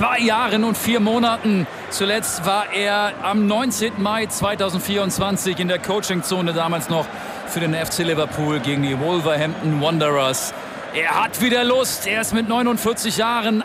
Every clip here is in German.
2 Jahren und 4 Monaten. Zuletzt war er am 19. Mai 2024 in der Coachingzone, damals noch für den FC Liverpool gegen die Wolverhampton Wanderers. Er hat wieder Lust. Er ist mit 49 Jahren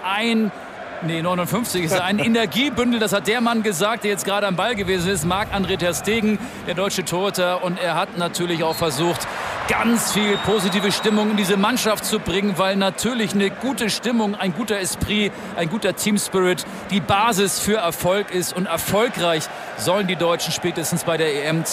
59 ist er ein Energiebündel, das hat der Mann gesagt, der jetzt gerade am Ball gewesen ist, Marc-André ter Stegen, der deutsche Torhüter. Und er hat natürlich auch versucht, ganz viel positive Stimmung in diese Mannschaft zu bringen, weil natürlich eine gute Stimmung, ein guter Esprit, ein guter Teamspirit die Basis für Erfolg ist. Und erfolgreich sollen die Deutschen spätestens bei der EM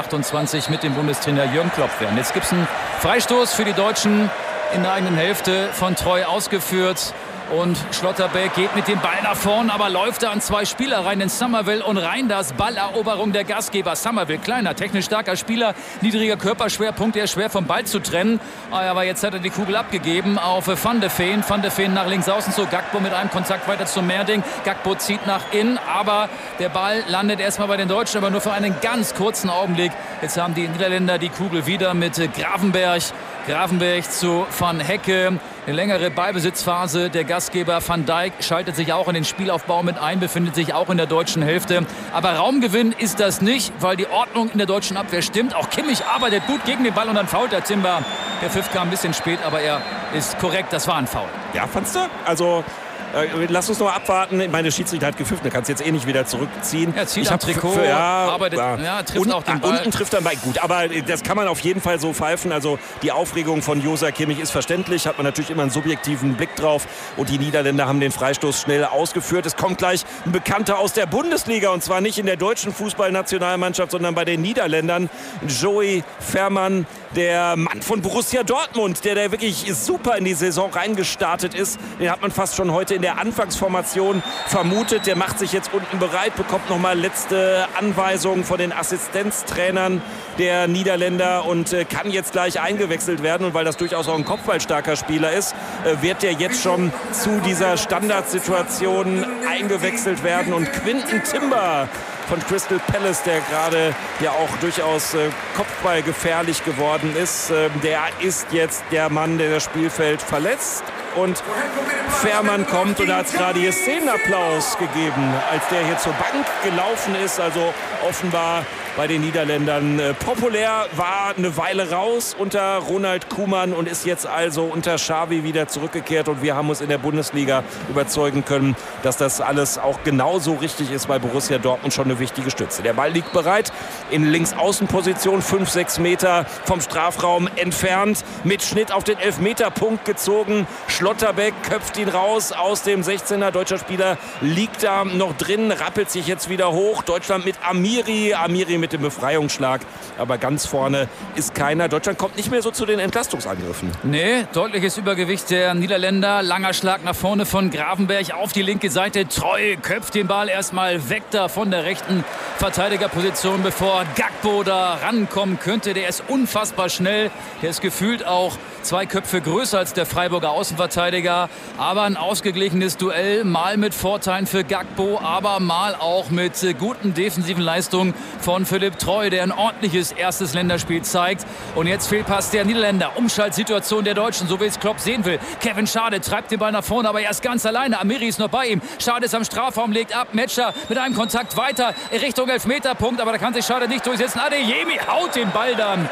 2028 mit dem Bundestrainer Jürgen Klopp werden. Jetzt gibt es einen Freistoß für die Deutschen in der eigenen Hälfte, von Treu ausgeführt. Und Schlotterbeck geht mit dem Ball nach vorn, aber läuft da an 2 Spieler rein, in Summerville und Reinders. Balleroberung der Gastgeber. Summerville, kleiner, technisch starker Spieler, niedriger Körperschwerpunkt, der ist schwer vom Ball zu trennen. Aber jetzt hat er die Kugel abgegeben auf Van de Ven. Van de Ven nach links außen zu Gakpo mit einem Kontakt weiter zu Merding. Gakpo zieht nach innen, aber der Ball landet erstmal bei den Deutschen, aber nur für einen ganz kurzen Augenblick. Jetzt haben die Niederländer die Kugel wieder mit Gravenberch. Gravenberch zu Van Hecke. Eine längere Ballbesitzphase. Der Gastgeber Van Dijk schaltet sich auch in den Spielaufbau mit ein, befindet sich auch in der deutschen Hälfte. Aber Raumgewinn ist das nicht, weil die Ordnung in der deutschen Abwehr stimmt. Auch Kimmich arbeitet gut gegen den Ball und dann fault der Timber. Der Pfiff kam ein bisschen spät, aber er ist korrekt. Das war ein Foul. Ja, fandst du? Also... lass uns noch abwarten. Meine Schiedsrichter hat gepfiffen. Da kannst du jetzt nicht wieder zurückziehen. Er zieht am Trikot, arbeitet, trifft auch den Ball. Unten trifft dann bei. Gut, aber das kann man auf jeden Fall so pfeifen. Also die Aufregung von Josa Kimmich ist verständlich. Hat man natürlich immer einen subjektiven Blick drauf. Und die Niederländer haben den Freistoß schnell ausgeführt. Es kommt gleich ein Bekannter aus der Bundesliga. Und zwar nicht in der deutschen Fußballnationalmannschaft, sondern bei den Niederländern. Joey Veerman, der Mann von Borussia Dortmund, der wirklich super in die Saison reingestartet ist. Den hat man fast schon heute in der Anfangsformation vermutet. Der macht sich jetzt unten bereit, bekommt nochmal letzte Anweisungen von den Assistenztrainern der Niederländer und kann jetzt gleich eingewechselt werden. Und weil das durchaus auch ein kopfballstarker Spieler ist, wird der jetzt schon zu dieser Standardsituation eingewechselt werden. Und Quinten Timber von Crystal Palace, der gerade ja auch durchaus kopfballgefährlich geworden ist, der ist jetzt der Mann, der das Spielfeld verlässt. Und Veerman kommt und da hat es gerade hier Szenenapplaus gegeben, als der hier zur Bank gelaufen ist. Also offenbar bei den Niederländern populär, war eine Weile raus unter Ronald Koeman und ist jetzt also unter Xavi wieder zurückgekehrt. Und wir haben uns in der Bundesliga überzeugen können, dass das alles auch genauso richtig ist, bei Borussia Dortmund schon eine wichtige Stütze. Der Ball liegt bereit in Linksaußenposition, 5-6 Meter vom Strafraum entfernt, mit Schnitt auf den Elfmeterpunkt gezogen. Schlotterbeck köpft ihn raus aus dem 16er. Deutscher Spieler liegt da noch drin, rappelt sich jetzt wieder hoch. Deutschland mit Amiri mit dem Befreiungsschlag, aber ganz vorne ist keiner. Deutschland kommt nicht mehr so zu den Entlastungsangriffen. Nee, deutliches Übergewicht der Niederländer. Langer Schlag nach vorne von Gravenberch auf die linke Seite. Treu köpft den Ball erstmal weg da von der rechten Verteidigerposition, bevor Gakpo da rankommen könnte. Der ist unfassbar schnell. Der ist gefühlt auch 2 Köpfe größer als der Freiburger Außenverteidiger. Aber ein ausgeglichenes Duell, mal mit Vorteilen für Gakpo, aber mal auch mit guten defensiven Leistungen von Philipp Treu, der ein ordentliches erstes Länderspiel zeigt. Und jetzt Fehlpass der Niederländer. Umschaltsituation der Deutschen, so wie es Klopp sehen will. Kevin Schade treibt den Ball nach vorne, aber er ist ganz alleine. Amiri ist noch bei ihm. Schade ist am Strafraum, legt ab. Metscher mit einem Kontakt weiter Richtung Elfmeterpunkt, aber da kann sich Schade nicht durchsetzen. Adeyemi haut den Ball dann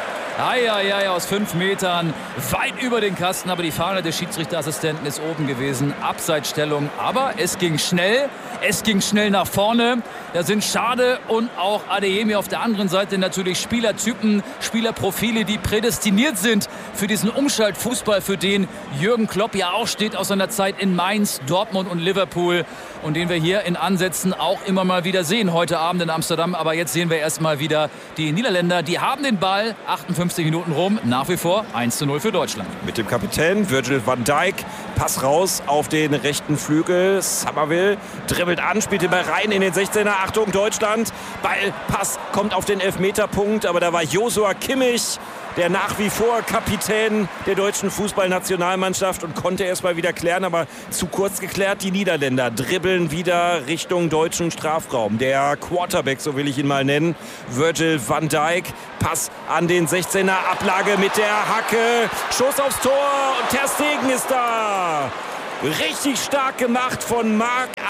aus 5 Metern weit über den Kasten, aber die Fahne des Schiedsrichterassistenten ist oben gewesen. Abseitsstellung, aber es ging schnell nach vorne. Da sind Schade und auch Adeyemi auf der anderen Seite natürlich Spielertypen, Spielerprofile, die prädestiniert sind für diesen Umschaltfußball, für den Jürgen Klopp ja auch steht aus seiner Zeit in Mainz, Dortmund und Liverpool und den wir hier in Ansätzen auch immer mal wieder sehen, heute Abend in Amsterdam. Aber jetzt sehen wir erstmal wieder die Niederländer, die haben den Ball, 58 Minuten rum, nach wie vor 1:0 für Deutschland. Mit dem Kapitän Virgil van Dijk, Pass raus auf den rechten Flügel, Summerville dribbelt an, spielt den Ball rein in den 16er, Achtung Deutschland, Ballpass kommt auf den Elfmeterpunkt, aber da war Joshua Kimmich, der nach wie vor Kapitän der deutschen Fußballnationalmannschaft und konnte erst mal wieder klären, aber zu kurz geklärt. Die Niederländer dribbeln wieder Richtung deutschen Strafraum. Der Quarterback, so will ich ihn mal nennen, Virgil van Dijk, Pass an den 16er, Ablage mit der Hacke, Schuss aufs Tor und Ter Stegen ist da. Richtig stark gemacht von Marc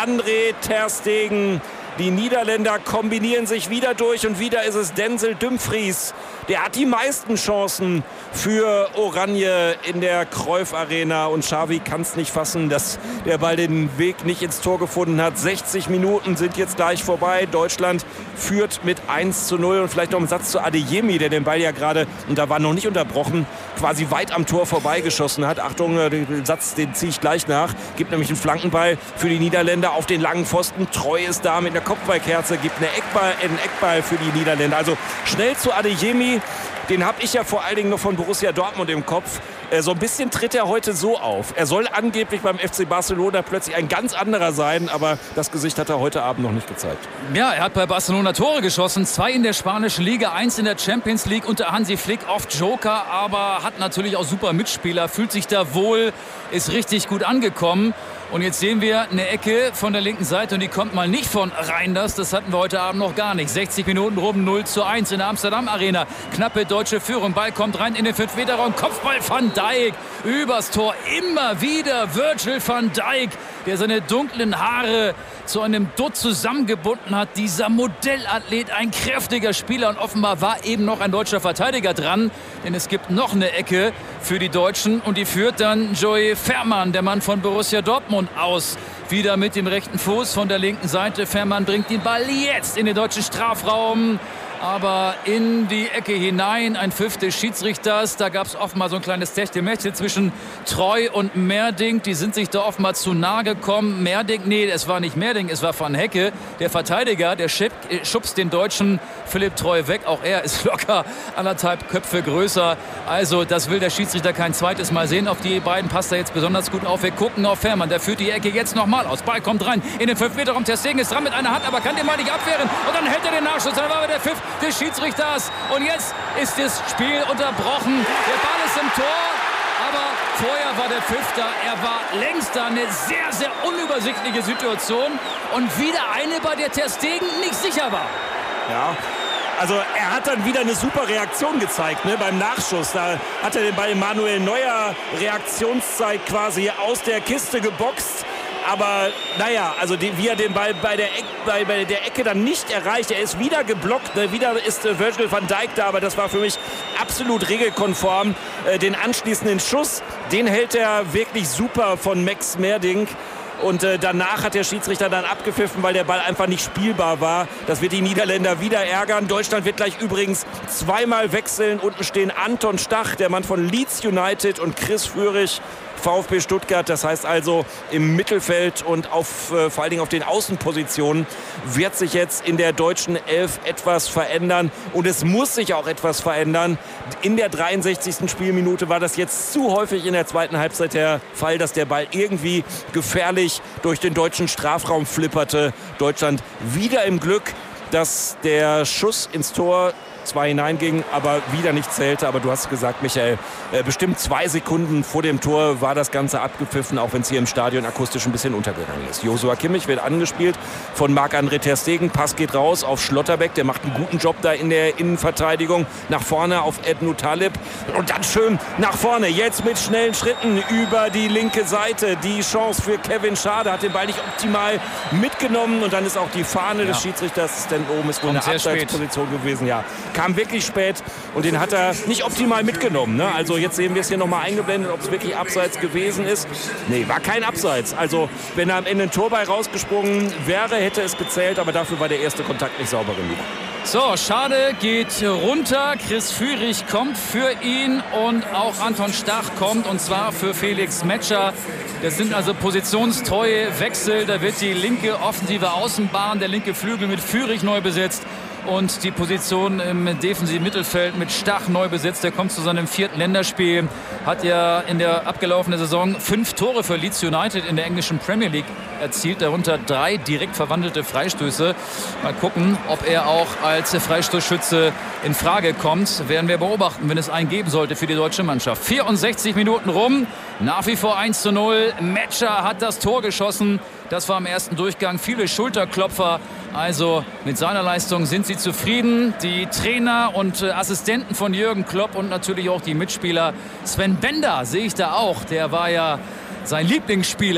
Marc-André ter Stegen. Die Niederländer kombinieren sich wieder durch und wieder ist es Denzel Dumfries. Der hat die meisten Chancen für Oranje in der Cruyff Arena und Xavi kann es nicht fassen, dass der Ball den Weg nicht ins Tor gefunden hat. 60 Minuten sind jetzt gleich vorbei. Deutschland führt mit 1:0 und vielleicht noch ein Satz zu Adeyemi, der den Ball ja gerade, und da war noch nicht unterbrochen, quasi weit am Tor vorbeigeschossen hat. Achtung, den Satz, den ziehe ich gleich nach. Gibt nämlich einen Flankenball für die Niederländer auf den langen Pfosten. Treu ist da mit einer Kopfballkerze, gibt einen Eckball für die Niederländer. Also schnell zu Adeyemi. Den habe ich ja vor allen Dingen noch von Borussia Dortmund im Kopf. So ein bisschen tritt er heute so auf. Er soll angeblich beim FC Barcelona plötzlich ein ganz anderer sein, aber das Gesicht hat er heute Abend noch nicht gezeigt. Ja, er hat bei Barcelona Tore geschossen. 2 in der spanischen Liga, 1 in der Champions League unter Hansi Flick. Oft Joker, aber hat natürlich auch super Mitspieler. Fühlt sich da wohl, ist richtig gut angekommen. Und jetzt sehen wir eine Ecke von der linken Seite und die kommt mal nicht von Reinders. Das hatten wir heute Abend noch gar nicht. 60 Minuten rum, 0:1 in der Amsterdam Arena. Knappe deutsche Führung. Ball kommt rein in den 5-Meter-Raum. Kopfball Van Dijk. Übers Tor immer wieder Virgil van Dijk, der seine dunklen Haare zu einem Dutt zusammengebunden hat. Dieser Modellathlet, ein kräftiger Spieler. Und offenbar war eben noch ein deutscher Verteidiger dran. Denn es gibt noch eine Ecke für die Deutschen. Und die führt dann Joey Veerman, der Mann von Borussia Dortmund, aus. Wieder mit dem rechten Fuß von der linken Seite. Veerman bringt den Ball jetzt in den deutschen Strafraum. Aber in die Ecke hinein, ein Pfiff des Schiedsrichters. Da gab es offenbar so ein kleines Techtelmechtel zwischen Treu und Merding. Die sind sich da offenbar zu nahe gekommen. Merding, nee, es war nicht Merding, es war Van Hecke. Der Verteidiger, der schubst den Deutschen Philipp Treu weg. Auch er ist locker 1,5 Köpfe größer. Also das will der Schiedsrichter kein zweites Mal sehen. Auf die beiden passt er jetzt besonders gut auf. Wir gucken auf Veerman. Der führt die Ecke jetzt nochmal aus. Ball kommt rein in den 5-Meter-Raum. Ter Stegen ist dran mit einer Hand, aber kann den mal nicht abwehren. Und dann hält er den Nachschuss. Dann war der Pfiff des Schiedsrichters. Und jetzt ist das Spiel unterbrochen. Der Ball ist im Tor. Aber vorher war der Pfiff da. Er war längst da. Eine sehr, sehr unübersichtliche Situation. Und wieder eine, bei der Ter Stegen nicht sicher war. Ja, also er hat dann wieder eine super Reaktion gezeigt, ne, beim Nachschuss. Da hat er den Ball Manuel Neuer Reaktionszeit quasi aus der Kiste geboxt. Aber naja, also wie er den Ball bei der Ecke dann nicht erreicht. Er ist wieder geblockt, ne? Wieder ist Virgil van Dijk da, aber das war für mich absolut regelkonform. Den anschließenden Schuss, den hält er wirklich super von Max Merding. Und danach hat der Schiedsrichter dann abgepfiffen, weil der Ball einfach nicht spielbar war. Das wird die Niederländer wieder ärgern. Deutschland wird gleich übrigens zweimal wechseln. Unten stehen Anton Stach, der Mann von Leeds United, und Chris Führig, VfB Stuttgart. Das heißt also, im Mittelfeld und vor allen Dingen auf den Außenpositionen wird sich jetzt in der deutschen Elf etwas verändern. Und es muss sich auch etwas verändern. In der 63. Spielminute war das jetzt zu häufig in der zweiten Halbzeit der Fall, dass der Ball irgendwie gefährlich durch den deutschen Strafraum flipperte. Deutschland wieder im Glück, dass der Schuss ins Tor zwar hineinging, aber wieder nicht zählte. Aber du hast gesagt, Michael, bestimmt 2 Sekunden vor dem Tor war das Ganze abgepfiffen, auch wenn es hier im Stadion akustisch ein bisschen untergegangen ist. Joshua Kimmich wird angespielt von Marc-André ter Stegen. Pass geht raus auf Schlotterbeck, der macht einen guten Job da in der Innenverteidigung. Nach vorne auf Ednu Talib und dann schön nach vorne. Jetzt mit schnellen Schritten über die linke Seite. Die Chance für Kevin Schade, hat den Ball nicht optimal mitgenommen und dann ist auch die Fahne des Schiedsrichters, denn oben ist wohl eine Abseitsposition gewesen. Ja, kam wirklich spät und den hat er nicht optimal mitgenommen. Ne? Also jetzt sehen wir es hier nochmal eingeblendet, ob es wirklich Abseits gewesen ist. Nee, war kein Abseits. Also wenn er am Ende ein Tor bei rausgesprungen wäre, hätte es gezählt, aber dafür war der erste Kontakt nicht sauber genug. So, Schade geht runter. Chris Führig kommt für ihn und auch Anton Stach kommt, und zwar für Felix Metscher. Das sind also positionstreue Wechsel. Da wird die linke offensive Außenbahn, der linke Flügel mit Führig neu besetzt. Und die Position im defensiven Mittelfeld mit Stach neu besetzt. Der kommt zu seinem 4. Länderspiel. Hat ja in der abgelaufenen Saison 5 Tore für Leeds United in der englischen Premier League erzielt. Darunter 3 direkt verwandelte Freistöße. Mal gucken, ob er auch als Freistoßschütze in Frage kommt. Werden wir beobachten, wenn es einen geben sollte für die deutsche Mannschaft. 64 Minuten rum. Nach wie vor 1:0. Metscher hat das Tor geschossen. Das war im ersten Durchgang. Viele Schulterklopfer. Also mit seiner Leistung sind sie zufrieden. Die Trainer und Assistenten von Jürgen Klopp und natürlich auch die Mitspieler. Sven Bender sehe ich da auch. Der war ja sein Lieblingsspieler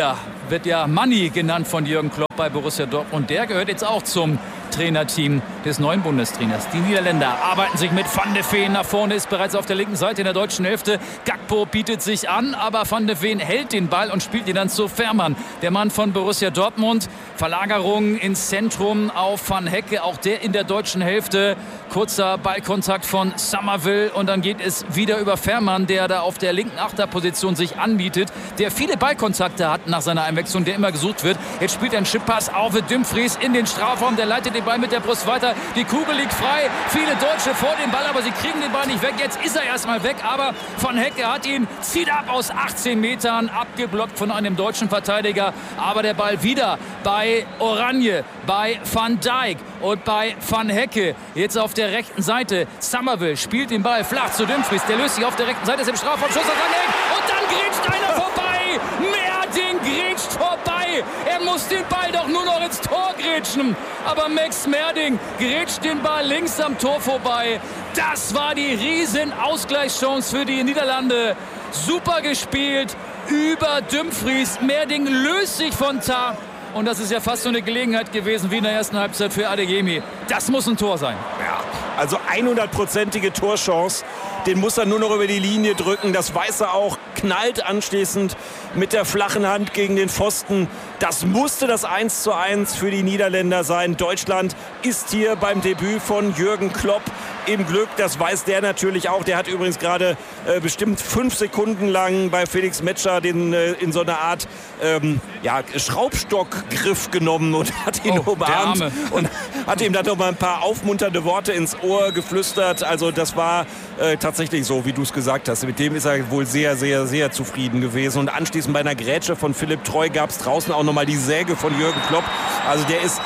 wird ja Manni genannt von Jürgen Klopp bei Borussia Dortmund. Der gehört jetzt auch zum Trainerteam des neuen Bundestrainers. Die Niederländer arbeiten sich mit Van de Ven nach vorne, ist bereits auf der linken Seite in der deutschen Hälfte. Gakpo bietet sich an, aber Van de Ven hält den Ball und spielt ihn dann zu Veerman, der Mann von Borussia Dortmund. Verlagerung ins Zentrum auf Van Hecke, auch der in der deutschen Hälfte. Kurzer Ballkontakt von Summerville und dann geht es wieder über Veerman, der da auf der linken Achterposition sich anbietet, der viele Ballkontakte hat nach seiner Einwechslung, der immer gesucht wird. Jetzt spielt er einen Chippass auf Dumfries in den Strafraum, der leitet den Ball mit der Brust weiter. Die Kugel liegt frei, viele Deutsche vor dem Ball, aber sie kriegen den Ball nicht weg. Jetzt ist er erstmal weg, aber Van Hecke hat ihn, zieht ab aus 18 Metern, abgeblockt von einem deutschen Verteidiger. Aber der Ball wieder bei Oranje, bei Van Dijk und bei Van Hecke. Jetzt auf der rechten Seite. Summerville spielt den Ball flach zu Dumfries. Der löst sich auf der rechten Seite, ist im Strafraum, Schuss und dann grätscht einer vorbei. Merding grätscht vorbei. Er muss den Ball doch nur noch ins Tor grätschen. Aber Max Merding grätscht den Ball links am Tor vorbei. Das war die riesen Ausgleichschance für die Niederlande. Super gespielt über Dumfries. Merding löst sich von Tah. Und das ist ja fast so eine Gelegenheit gewesen wie in der ersten Halbzeit für Adeyemi. Das muss ein Tor sein. Ja, also 100%ige Torchance. Den muss er nur noch über die Linie drücken. Das weiß er auch. Knallt anschließend mit der flachen Hand gegen den Pfosten. Das musste das 1:1 für die Niederländer sein. Deutschland ist hier beim Debüt von Jürgen Klopp im Glück. Das weiß der natürlich auch. Der hat übrigens gerade bestimmt 5 Sekunden lang bei Felix Metscher den in so einer Art Schraubstockgriff genommen und hat ihn umarmt und hat ihm dann noch mal ein paar aufmunternde Worte ins Ohr geflüstert. Also das war tatsächlich so, wie du es gesagt hast. Mit dem ist er wohl sehr, sehr, sehr zufrieden gewesen. Und anschließend bei einer Grätsche von Philipp Treu gab es draußen auch noch mal die Säge von Jürgen Klopp. Also der ist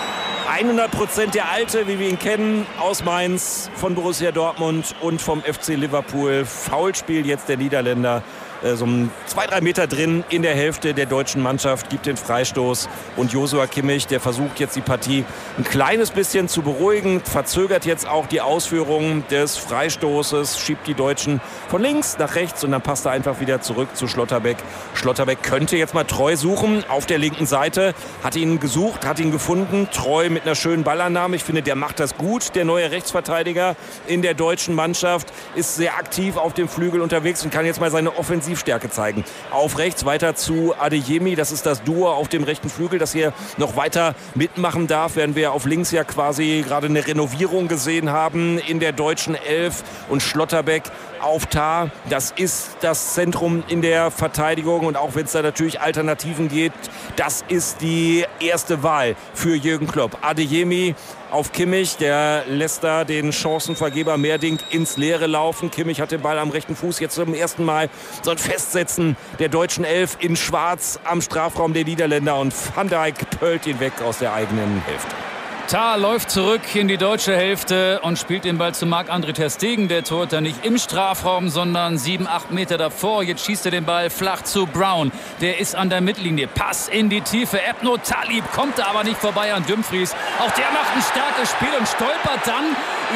100% der Alte, wie wir ihn kennen, aus Mainz, von Borussia Dortmund und vom FC Liverpool. Foulspiel jetzt der Niederländer. So 2-3 Meter drin in der Hälfte der deutschen Mannschaft, gibt den Freistoß. Und Joshua Kimmich, der versucht jetzt die Partie ein kleines bisschen zu beruhigen, verzögert jetzt auch die Ausführung des Freistoßes, schiebt die Deutschen von links nach rechts und dann passt er einfach wieder zurück zu Schlotterbeck. Schlotterbeck könnte jetzt mal Treu suchen auf der linken Seite, hat ihn gesucht, hat ihn gefunden. Treu mit einer schönen Ballannahme. Ich finde, der macht das gut. Der neue Rechtsverteidiger in der deutschen Mannschaft ist sehr aktiv auf dem Flügel unterwegs und kann jetzt mal seine Offensivstärke zeigen. Auf rechts weiter zu Adeyemi. Das ist das Duo auf dem rechten Flügel, das hier noch weiter mitmachen darf, während wir auf links ja quasi gerade eine Renovierung gesehen haben in der deutschen Elf. Und Schlotterbeck auf Tah. Das ist das Zentrum in der Verteidigung. Und auch wenn es da natürlich Alternativen gibt, das ist die erste Wahl für Jürgen Klopp. Adeyemi auf Kimmich, der lässt da den Chancenvergeber Merding ins Leere laufen. Kimmich hat den Ball am rechten Fuß, jetzt zum ersten Mal so ein Festsetzen der deutschen Elf in Schwarz am Strafraum der Niederländer und Van Dijk pölt ihn weg aus der eigenen Hälfte. Tah läuft zurück in die deutsche Hälfte und spielt den Ball zu Marc-André ter Stegen. Der Torhüter nicht im Strafraum, sondern 7-8 Meter davor. Jetzt schießt er den Ball flach zu Brown. Der ist an der Mittellinie. Pass in die Tiefe. Ebno Talib kommt da aber nicht vorbei an Dumfries. Auch der macht ein starkes Spiel und stolpert dann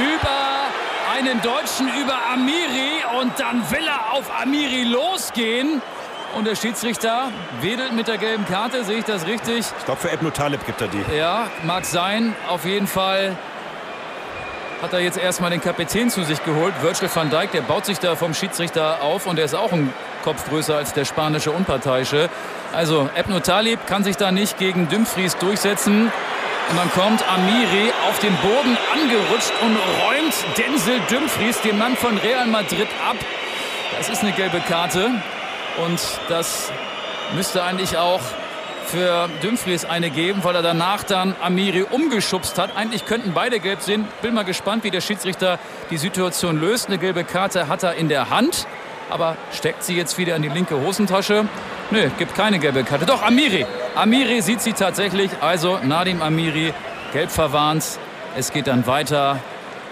über einen Deutschen, über Amiri. Und dann will er auf Amiri losgehen. Und der Schiedsrichter wedelt mit der gelben Karte, sehe ich das richtig? Ich glaube, für Ebno Talib gibt er die. Ja, mag sein. Auf jeden Fall hat er jetzt erstmal den Kapitän zu sich geholt. Virgil van Dijk, der baut sich da vom Schiedsrichter auf und der ist auch ein Kopf größer als der spanische Unparteiische. Also Ebno Talib kann sich da nicht gegen Dumfries durchsetzen. Und dann kommt Amiri auf den Boden angerutscht und räumt Denzel Dumfries, den Mann von Real Madrid, ab. Das ist eine gelbe Karte. Und das müsste eigentlich auch für Dumfries eine geben, weil er danach dann Amiri umgeschubst hat. Eigentlich könnten beide gelb sehen. Bin mal gespannt, wie der Schiedsrichter die Situation löst. Eine gelbe Karte hat er in der Hand, aber steckt sie jetzt wieder in die linke Hosentasche? Nö, gibt keine gelbe Karte. Doch, Amiri. Amiri sieht sie tatsächlich. Also Nadim Amiri, gelb verwarnt. Es geht dann weiter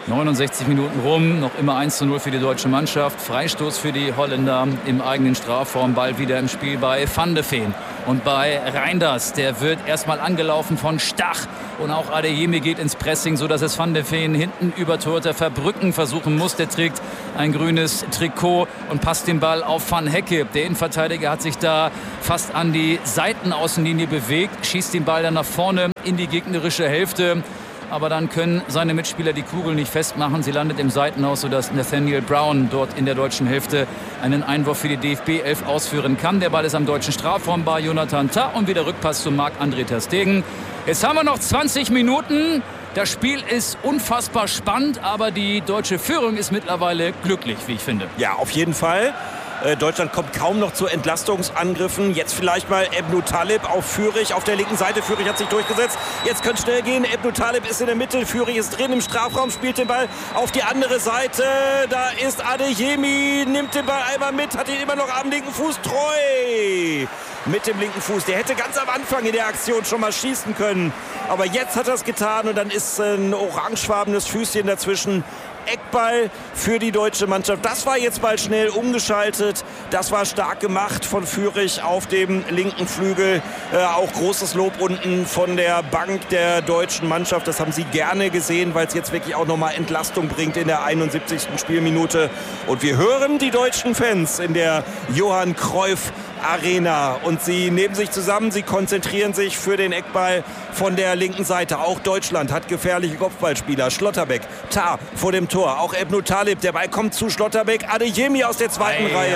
69 Minuten rum, noch immer 1:0 für die deutsche Mannschaft. Freistoß für die Holländer im eigenen Strafraum. Ball wieder im Spiel bei Van de Ven und bei Reinders. Der wird erstmal angelaufen von Stach. Und auch Adeyemi geht ins Pressing, sodass es Van de Ven hinten über Torhüter Verbrücken versuchen muss. Der trägt ein grünes Trikot und passt den Ball auf Van Hecke. Der Innenverteidiger hat sich da fast an die Seitenaußenlinie bewegt, schießt den Ball dann nach vorne in die gegnerische Hälfte. Aber dann können seine Mitspieler die Kugel nicht festmachen. Sie landet im Seitenhaus, sodass Nathaniel Brown dort in der deutschen Hälfte einen Einwurf für die DFB 11 ausführen kann. Der Ball ist am deutschen Strafraum bei Jonathan Tah und wieder Rückpass zu Marc-André ter Stegen. Jetzt haben wir noch 20 Minuten. Das Spiel ist unfassbar spannend, aber die deutsche Führung ist mittlerweile glücklich, wie ich finde. Ja, auf jeden Fall. Deutschland kommt kaum noch zu Entlastungsangriffen. Jetzt vielleicht mal Ebnou Taleb auf Führig auf der linken Seite. Führig hat sich durchgesetzt. Jetzt könnte es schnell gehen. Ebnou Taleb ist in der Mitte. Führig ist drin im Strafraum, spielt den Ball auf die andere Seite. Da ist Adeyemi, nimmt den Ball einmal mit, hat ihn immer noch am linken Fuß. Treu mit dem linken Fuß. Der hätte ganz am Anfang in der Aktion schon mal schießen können. Aber jetzt hat er es getan und dann ist ein orangefarbenes Füßchen dazwischen. Eckball für die deutsche Mannschaft. Das war jetzt mal schnell umgeschaltet. Das war stark gemacht von Führig auf dem linken Flügel. Auch großes Lob unten von der Bank der deutschen Mannschaft. Das haben sie gerne gesehen, weil es jetzt wirklich auch nochmal Entlastung bringt in der 71. Spielminute. Und wir hören die deutschen Fans in der Johann Cruyff Arena und sie nehmen sich zusammen, sie konzentrieren sich für den Eckball von der linken Seite. Auch Deutschland hat gefährliche Kopfballspieler. Schlotterbeck, Tah vor dem Tor, auch Ebnou Taleb, der Ball kommt zu Schlotterbeck, Adeyemi aus der zweiten Reihe.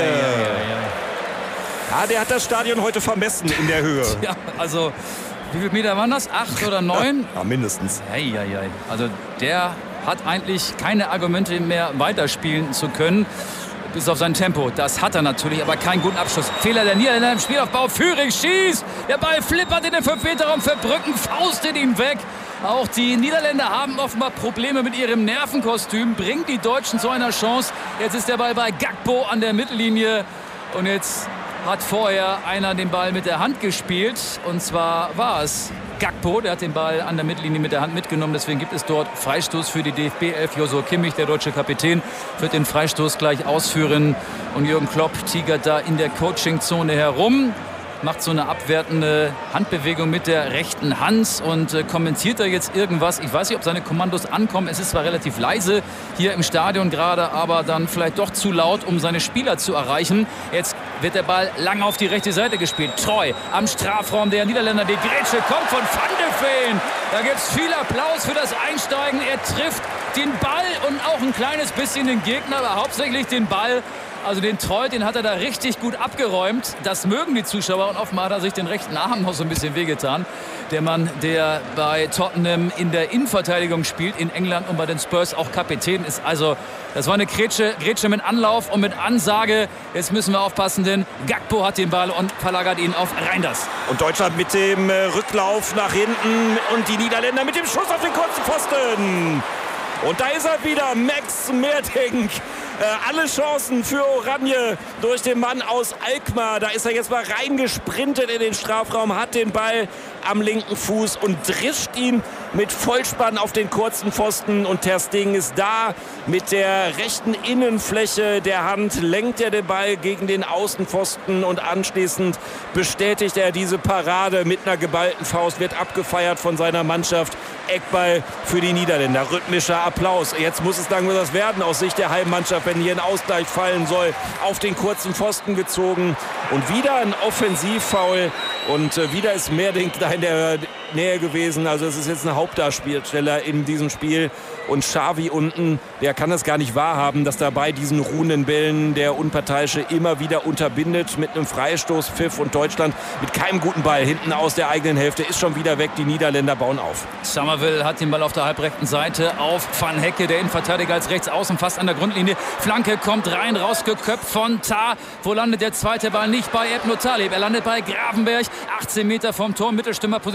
Ja, der hat das Stadion heute vermessen in der Höhe. Ja, also wie viele Meter waren das? 8 oder 9? Ja, mindestens. Also der hat eigentlich keine Argumente mehr weiterspielen zu können. Bis auf sein Tempo. Das hat er natürlich, aber keinen guten Abschluss. Fehler der Niederländer im Spielaufbau. Führig schießt. Der Ball flippert in den 5-Meter-Raum. Verbrücken faustet ihn weg. Auch die Niederländer haben offenbar Probleme mit ihrem Nervenkostüm. Bringt die Deutschen zu einer Chance. Jetzt ist der Ball bei Gakpo an der Mittellinie. Und jetzt hat vorher einer den Ball mit der Hand gespielt. Und zwar war es Gakpo, der hat den Ball an der Mittellinie mit der Hand mitgenommen. Deswegen gibt es dort Freistoß für die DFB 11. Joshua Kimmich, der deutsche Kapitän, wird den Freistoß gleich ausführen. Und Jürgen Klopp tigert da in der Coachingzone herum. Macht so eine abwertende Handbewegung mit der rechten Hand und kommentiert da jetzt irgendwas. Ich weiß nicht, ob seine Kommandos ankommen. Es ist zwar relativ leise hier im Stadion gerade, aber dann vielleicht doch zu laut, um seine Spieler zu erreichen. Jetzt wird der Ball lang auf die rechte Seite gespielt. Treu am Strafraum der Niederländer. Die Grätsche kommt von Van de Ven. Da gibt es viel Applaus für das Einsteigen. Er trifft den Ball und auch ein kleines bisschen den Gegner, aber hauptsächlich den Ball. Also den Treu, den hat er da richtig gut abgeräumt. Das mögen die Zuschauer und offenbar hat er sich den rechten Arm noch so ein bisschen wehgetan. Der Mann, der bei Tottenham in der Innenverteidigung spielt, in England und bei den Spurs auch Kapitän ist. Also das war eine Grätsche mit Anlauf und mit Ansage. Jetzt müssen wir aufpassen, denn Gakpo hat den Ball und verlagert ihn auf Reinders. Und Deutschland mit dem Rücklauf nach hinten und die Niederländer mit dem Schuss auf den kurzen Pfosten. Und da ist er wieder, Max Meerdink. Alle Chancen für Oranje durch den Mann aus Alkmaar. Da ist er jetzt mal reingesprintet in den Strafraum, hat den Ball am linken Fuß und drischt ihn mit Vollspann auf den kurzen Pfosten. Und ter Stegen ist da mit der rechten Innenfläche der Hand, lenkt er den Ball gegen den Außenpfosten und anschließend bestätigt er diese Parade mit einer geballten Faust, wird abgefeiert von seiner Mannschaft. Eckball für die Niederländer. Rhythmischer Applaus. Jetzt muss es langsam was werden aus Sicht der Heimmannschaft, wenn hier ein Ausgleich fallen soll. Auf den kurzen Pfosten gezogen. Und wieder ein Offensivfoul. Und wieder ist Meerdink da in der Nähe gewesen. Also es ist jetzt ein Hauptdarsteller in diesem Spiel. Und Xavi unten, der kann das gar nicht wahrhaben, dass da bei diesen ruhenden Bällen der Unparteiische immer wieder unterbindet mit einem Freistoß, Pfiff und Deutschland mit keinem guten Ball hinten aus der eigenen Hälfte ist schon wieder weg. Die Niederländer bauen auf. Somerville hat den Ball auf der halbrechten Seite auf Van Hecke, der Innenverteidiger als rechts außen, fast an der Grundlinie. Flanke kommt rein, rausgeköpft von Tah. Wo landet der zweite Ball? Nicht bei Ebnou Taleb. Er landet bei Gravenberch. 18 Meter vom Tor, Mittelstürmerposition auf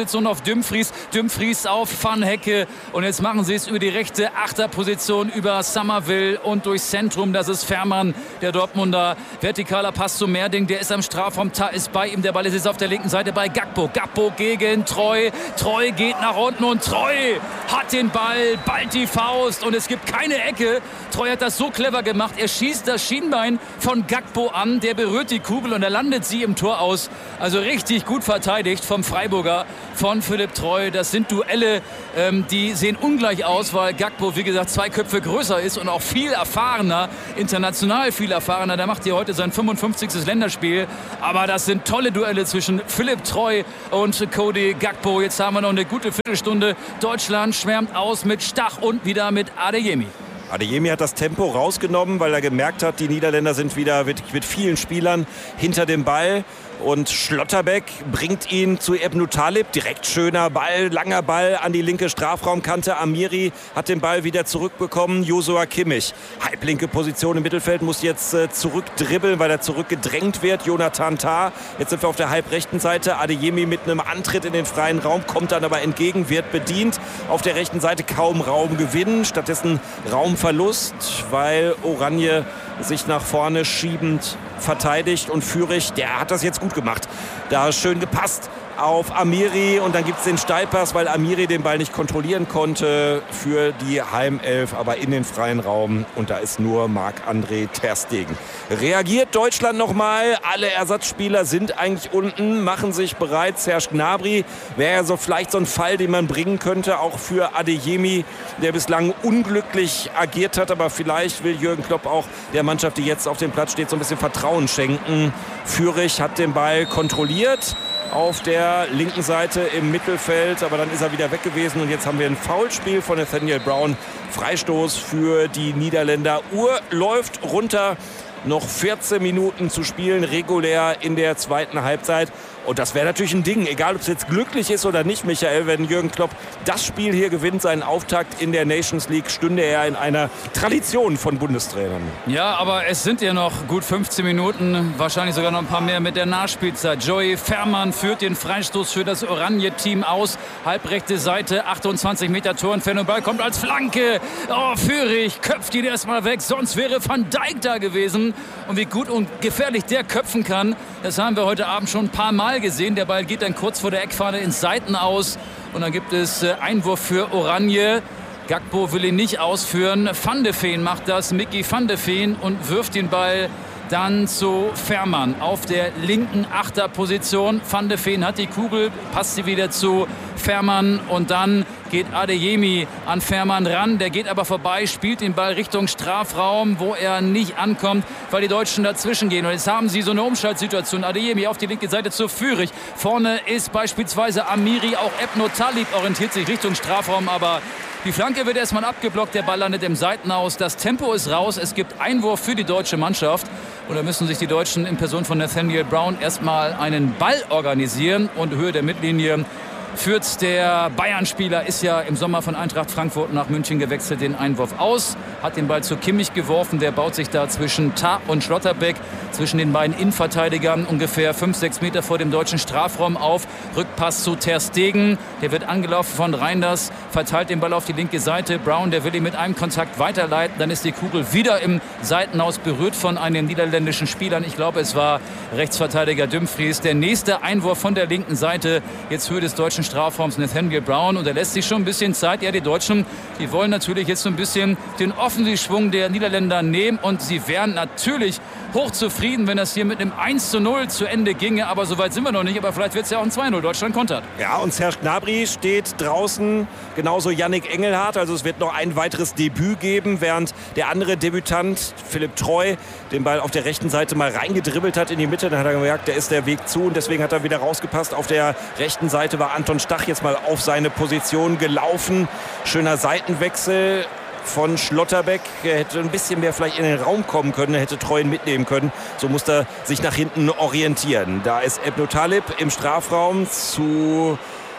auf Dumfries. Dumfries auf Van Hecke. Und jetzt machen sie es über die rechte Achterposition, über Summerville und durchs Zentrum. Das ist Fährmann, der Dortmunder. Vertikaler Pass zu Merding. Der ist am Strafraum. Ta ist bei ihm. Der Ball ist jetzt auf der linken Seite bei Gakpo. Gakpo gegen Treu. Treu geht nach unten und Treu hat den Ball, ballt die Faust und es gibt keine Ecke. Treu hat das so clever gemacht. Er schießt das Schienbein von Gakpo an. Der berührt die Kugel und er landet sie im Tor aus. Also richtig gut verteidigt vom Freiburger, von Philipp Treu. Das sind Duelle, die sehen ungleich aus, weil Gakpo, wie gesagt, 2 Köpfe größer ist und auch viel erfahrener, international viel erfahrener. Der macht hier heute sein 55. Länderspiel. Aber das sind tolle Duelle zwischen Philipp Treu und Cody Gakpo. Jetzt haben wir noch eine gute Viertelstunde. Deutschland schwärmt aus mit Stach und wieder mit Adeyemi. Adeyemi hat das Tempo rausgenommen, weil er gemerkt hat, die Niederländer sind wieder mit vielen Spielern hinter dem Ball. Und Schlotterbeck bringt ihn zu Ebnou Talib. Direkt schöner Ball, langer Ball an die linke Strafraumkante. Amiri hat den Ball wieder zurückbekommen. Joshua Kimmich, halblinke Position im Mittelfeld, muss jetzt zurückdribbeln, weil er zurückgedrängt wird. Jonathan Tah, jetzt sind wir auf der halbrechten Seite. Adeyemi mit einem Antritt in den freien Raum, kommt dann aber entgegen, wird bedient. Auf der rechten Seite kaum Raumgewinn, stattdessen Raumverlust, weil Oranje sich nach vorne schiebend verteidigt und Führig, der hat das jetzt gut gemacht. Da schön gepasst auf Amiri und dann gibt es den Steilpass, weil Amiri den Ball nicht kontrollieren konnte für die Heimelf, aber in den freien Raum und da ist nur Marc-André ter Stegen. Reagiert Deutschland nochmal, alle Ersatzspieler sind eigentlich unten, machen sich bereit. Serge Gnabry wäre ja so vielleicht so ein Fall, den man bringen könnte, auch für Adeyemi, der bislang unglücklich agiert hat, aber vielleicht will Jürgen Klopp auch der Mannschaft, die jetzt auf dem Platz steht, so ein bisschen Vertrauen schenken. Führig hat den Ball kontrolliert auf der linken Seite im Mittelfeld, aber dann ist er wieder weg gewesen und jetzt haben wir ein Foulspiel von Nathaniel Brown. Freistoß für die Niederländer. Uhr läuft runter. Noch 14 Minuten zu spielen, regulär in der zweiten Halbzeit. Und das wäre natürlich ein Ding, egal ob es jetzt glücklich ist oder nicht, Michael, wenn Jürgen Klopp das Spiel hier gewinnt, seinen Auftakt in der Nations League, stünde er in einer Tradition von Bundestrainern. Ja, aber es sind ja noch gut 15 Minuten, wahrscheinlich sogar noch ein paar mehr mit der Nachspielzeit. Joey Fährmann führt den Freistoß für das Oranje-Team aus. Halbrechte Seite, 28 Meter Torentfernung, Ball kommt als Flanke. Oh, Führig köpft ihn erstmal weg, sonst wäre Van Dijk da gewesen. Und wie gut und gefährlich der köpfen kann, das haben wir heute Abend schon ein paar Mal gesehen. Der Ball geht dann kurz vor der Eckfahne ins Seiten aus und dann gibt es Einwurf für Oranje. Gakpo will ihn nicht ausführen. Van de Ven macht das, Mickey van de Ven, und wirft den Ball dann zu Fährmann auf der linken Achterposition. Van de Ven hat die Kugel, passt sie wieder zu Fährmann und dann geht Adeyemi an Fährmann ran. Der geht aber vorbei, spielt den Ball Richtung Strafraum, wo er nicht ankommt, weil die Deutschen dazwischen gehen. Und jetzt haben sie so eine Umschaltsituation. Adeyemi auf die linke Seite zu Führig. Vorne ist beispielsweise Amiri, auch Ebnou Talib orientiert sich Richtung Strafraum, aber die Flanke wird erstmal abgeblockt, der Ball landet im Seitenaus. Das Tempo ist raus, es gibt Einwurf für die deutsche Mannschaft. Und da müssen sich die Deutschen in Person von Nathaniel Brown erstmal einen Ball organisieren. Und Höhe der Mittellinie führt der Bayern-Spieler, ist ja im Sommer von Eintracht Frankfurt nach München gewechselt, den Einwurf aus. Hat den Ball zu Kimmich geworfen, der baut sich da zwischen Tah und Schlotterbeck, zwischen den beiden Innenverteidigern, ungefähr 5-6 Meter vor dem deutschen Strafraum auf. Rückpass zu ter Stegen, der wird angelaufen von Reinders, verteilt den Ball auf die linke Seite. Brown, der will ihn mit einem Kontakt weiterleiten, dann ist die Kugel wieder im Seitenaus berührt von einem niederländischen Spieler. Ich glaube, es war Rechtsverteidiger Dumfries. Der nächste Einwurf von der linken Seite, jetzt Höhe des deutschen Strafraums Nathaniel Brown, und er lässt sich schon ein bisschen Zeit. Ja, die Deutschen, die wollen natürlich jetzt so ein bisschen den Offensivschwung der Niederländer nehmen und sie wären natürlich hochzufrieden, wenn das hier mit einem 1:0 zu Ende ginge, aber so weit sind wir noch nicht, aber vielleicht wird es ja auch ein 2:0. Deutschland kontert. Ja, und Serge Gnabry steht draußen, genauso Yannick Engelhardt, also es wird noch ein weiteres Debüt geben, während der andere Debütant, Philipp Treu, den Ball auf der rechten Seite mal reingedribbelt hat in die Mitte, dann hat er gemerkt, da ist der Weg zu und deswegen hat er wieder rausgepasst. Auf der rechten Seite war Anton Stach jetzt mal auf seine Position gelaufen. Schöner Seitenwechsel von Schlotterbeck. Er hätte ein bisschen mehr vielleicht in den Raum kommen können, er hätte Treu mitnehmen können. So musste er sich nach hinten orientieren. Da ist Ebnou Talib im Strafraum zu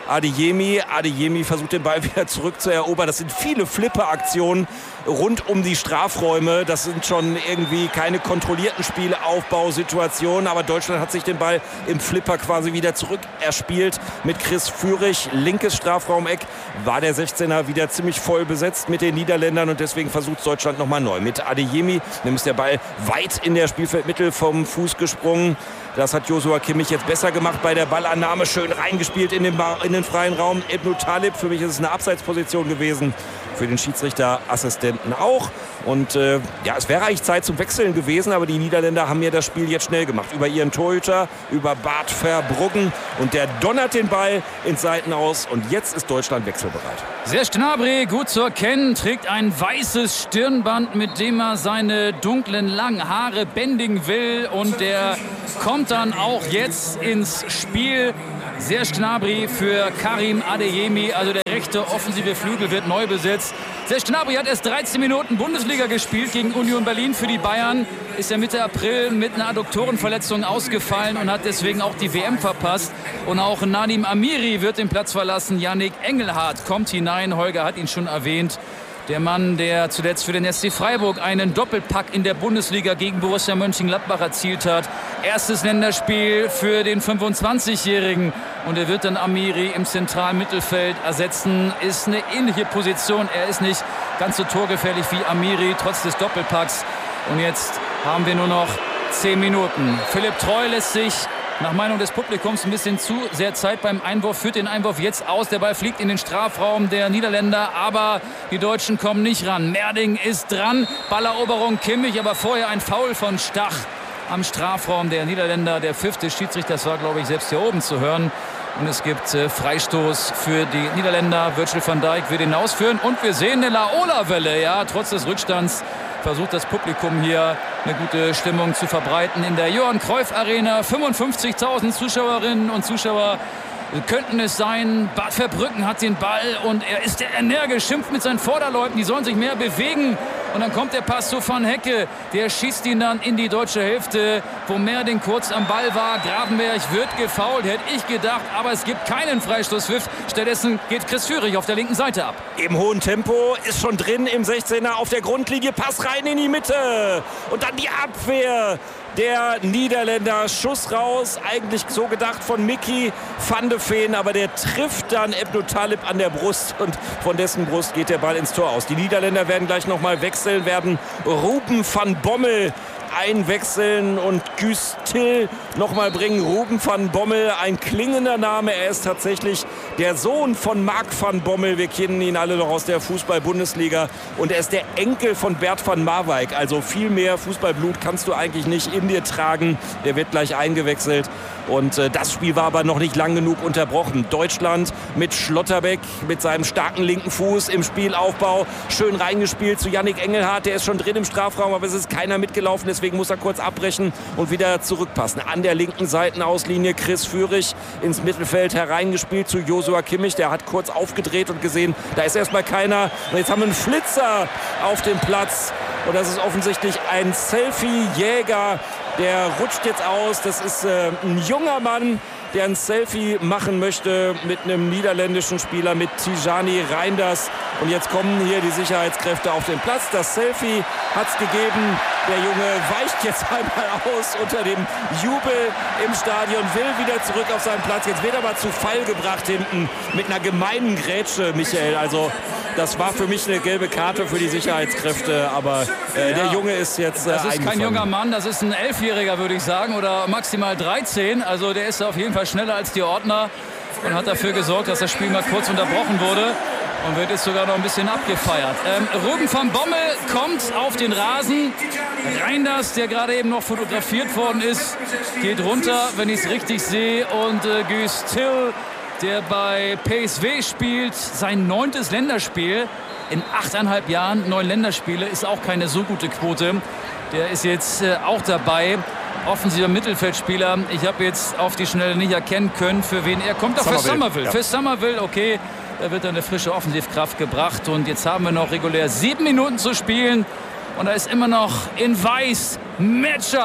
Adeyemi versucht den Ball wieder zurückzuerobern. Das sind viele Flipper-Aktionen rund um die Strafräume. Das sind schon irgendwie keine kontrollierten Spielaufbausituationen. Aber Deutschland hat sich den Ball im Flipper quasi wieder zurückerspielt mit Chris Führig. Linkes Strafraumeck war der 16er wieder ziemlich voll besetzt mit den Niederländern. Und deswegen versucht Deutschland nochmal neu. Mit Adeyemi, dem ist der Ball weit in der Spielfeldmitte vom Fuß gesprungen. Das hat Joshua Kimmich jetzt besser gemacht bei der Ballannahme. Schön reingespielt in den freien Raum. Ebnou Talib, für mich ist es eine Abseitsposition gewesen. Für den Schiedsrichterassistenten auch. Und es wäre eigentlich Zeit zum Wechseln gewesen. Aber die Niederländer haben ja das Spiel jetzt schnell gemacht. Über ihren Torhüter, über Bart Verbruggen. Und der donnert den Ball ins Seitenaus. Und jetzt ist Deutschland wechselbereit. Serge Gnabry, gut zu erkennen, trägt ein weißes Stirnband, mit dem er seine dunklen, langen Haare bändigen will. Und der kommt dann auch jetzt ins Spiel. Serge Gnabry für Karim Adeyemi, also der rechte offensive Flügel wird neu besetzt. Serge Gnabry hat erst 13 Minuten Bundesliga gespielt gegen Union Berlin für die Bayern. Ist ja Mitte April mit einer Adduktorenverletzung ausgefallen und hat deswegen auch die WM verpasst. Und auch Nadim Amiri wird den Platz verlassen. Yannick Engelhardt kommt hinein. Holger hat ihn schon erwähnt. Der Mann, der zuletzt für den SC Freiburg einen Doppelpack in der Bundesliga gegen Borussia Mönchengladbach erzielt hat. Erstes Länderspiel für den 25-Jährigen. Und er wird dann Amiri im zentralen Mittelfeld ersetzen. Ist eine ähnliche Position. Er ist nicht ganz so torgefährlich wie Amiri, trotz des Doppelpacks. Und jetzt haben wir nur noch 10 Minuten. Philipp Treu lässt sich nach Meinung des Publikums ein bisschen zu sehr Zeit beim Einwurf, führt den Einwurf jetzt aus. Der Ball fliegt in den Strafraum der Niederländer, aber die Deutschen kommen nicht ran. Merding ist dran, Balleroberung Kimmich, aber vorher ein Foul von Stach am Strafraum der Niederländer. Der Pfiff des Schiedsrichters war, glaube ich, selbst hier oben zu hören. Und es gibt Freistoß für die Niederländer. Virgil van Dijk wird ihn ausführen. Und wir sehen eine Laola-Welle. Ja, trotz des Rückstands versucht das Publikum hier eine gute Stimmung zu verbreiten. In der Johann Cruyff Arena 55.000 Zuschauerinnen und Zuschauer könnten es sein. Bart Verbruggen hat den Ball und er ist energisch, schimpft mit seinen Vorderleuten. Die sollen sich mehr bewegen. Und dann kommt der Pass zu Van Hecke. Der schießt ihn dann in die deutsche Hälfte, wo Merding kurz am Ball war. Gravenberch wird gefoult, hätte ich gedacht. Aber es gibt keinen Freistoßpfiff. Stattdessen geht Chris Führig auf der linken Seite ab. Im hohen Tempo, ist schon drin im 16er auf der Grundlinie. Pass rein in die Mitte. Und dann die Abwehr der Niederländer. Schuss raus, eigentlich so gedacht von Mickey van de Ven, aber der trifft dann Ebnou Talib an der Brust und von dessen Brust geht der Ball ins Tor aus. Die Niederländer werden gleich nochmal wechseln, werden Ruben van Bommel einwechseln und Guus Til nochmal bringen. Ruben van Bommel, ein klingender Name. Er ist tatsächlich der Sohn von Mark van Bommel. Wir kennen ihn alle noch aus der Fußball-Bundesliga. Und er ist der Enkel von Bert van Marwijk. Also viel mehr Fußballblut kannst du eigentlich nicht in dir tragen. Der wird gleich eingewechselt. Und das Spiel war aber noch nicht lang genug unterbrochen. Deutschland mit Schlotterbeck, mit seinem starken linken Fuß im Spielaufbau. Schön reingespielt zu Yannick Engelhardt. Der ist schon drin im Strafraum, aber es ist keiner mitgelaufen. Deswegen muss er kurz abbrechen und wieder zurückpassen. An der linken Seitenauslinie Chris Führig ins Mittelfeld hereingespielt zu Joshua Kimmich. Der hat kurz aufgedreht und gesehen, da ist erstmal keiner. Und jetzt haben wir einen Flitzer auf dem Platz. Und das ist offensichtlich ein Selfie-Jäger. Der rutscht jetzt aus. Das ist ein junger Mann, der ein Selfie machen möchte mit einem niederländischen Spieler, mit Tijani Reinders. Und jetzt kommen hier die Sicherheitskräfte auf den Platz. Das Selfie hat es gegeben. Der Junge weicht jetzt einmal aus unter dem Jubel im Stadion, will wieder zurück auf seinen Platz. Jetzt wird er aber zu Fall gebracht hinten mit einer gemeinen Grätsche, Michael. Also das war für mich eine gelbe Karte für die Sicherheitskräfte. Aber der Junge ist jetzt Das ist kein junger Mann, das ist ein 11-Jähriger, würde ich sagen. Oder maximal 13. Also der ist auf jeden Fall schneller als die Ordner und hat dafür gesorgt, dass das Spiel mal kurz unterbrochen wurde. Und wird jetzt sogar noch ein bisschen abgefeiert. Ruben van Bommel kommt auf den Rasen. Reinders, der gerade eben noch fotografiert worden ist, geht runter, wenn ich es richtig sehe. Und Guus Til, der bei PSV spielt, sein 9. Länderspiel in 8,5 Jahren. 9 Länderspiele ist auch keine so gute Quote. Der ist jetzt auch dabei. Offensiver Mittelfeldspieler. Ich habe jetzt auf die Schnelle nicht erkennen können, für wen er kommt. Doch für Summerville. Ja. Für Summerville, okay. Da wird dann eine frische Offensivkraft gebracht. Und jetzt haben wir noch regulär 7 Minuten zu spielen. Und da ist immer noch in Weiß Metscher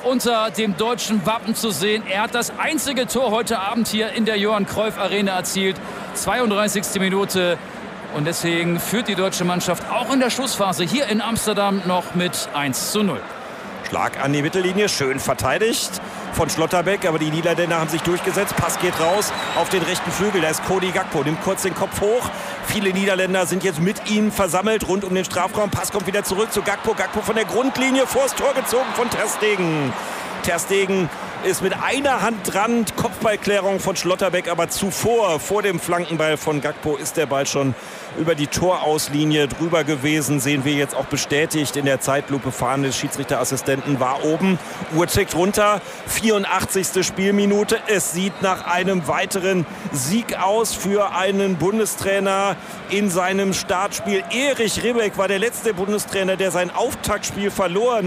unter dem deutschen Wappen zu sehen. Er hat das einzige Tor heute Abend hier in der Johann Cruyff Arena erzielt. 32. Minute. Und deswegen führt die deutsche Mannschaft auch in der Schlussphase hier in Amsterdam noch mit 1:0. Schlag an die Mittellinie, schön verteidigt von Schlotterbeck, aber die Niederländer haben sich durchgesetzt. Pass geht raus auf den rechten Flügel, da ist Cody Gakpo, nimmt kurz den Kopf hoch. Viele Niederländer sind jetzt mit ihm versammelt rund um den Strafraum. Pass kommt wieder zurück zu Gakpo. Gakpo von der Grundlinie vors Tor gezogen von Ter Stegen. Ter Stegen ist mit einer Hand dran, Kopfballklärung von Schlotterbeck, aber zuvor, vor dem Flankenball von Gakpo, ist der Ball schon über die Torauslinie drüber gewesen. Sehen wir jetzt auch bestätigt in der Zeitlupe. Fahnen des Schiedsrichterassistenten war oben. Uhr tickt runter. 84. Spielminute. Es sieht nach einem weiteren Sieg aus für einen Bundestrainer in seinem Startspiel. Erich Ribbeck war der letzte Bundestrainer, der sein Auftaktspiel verlor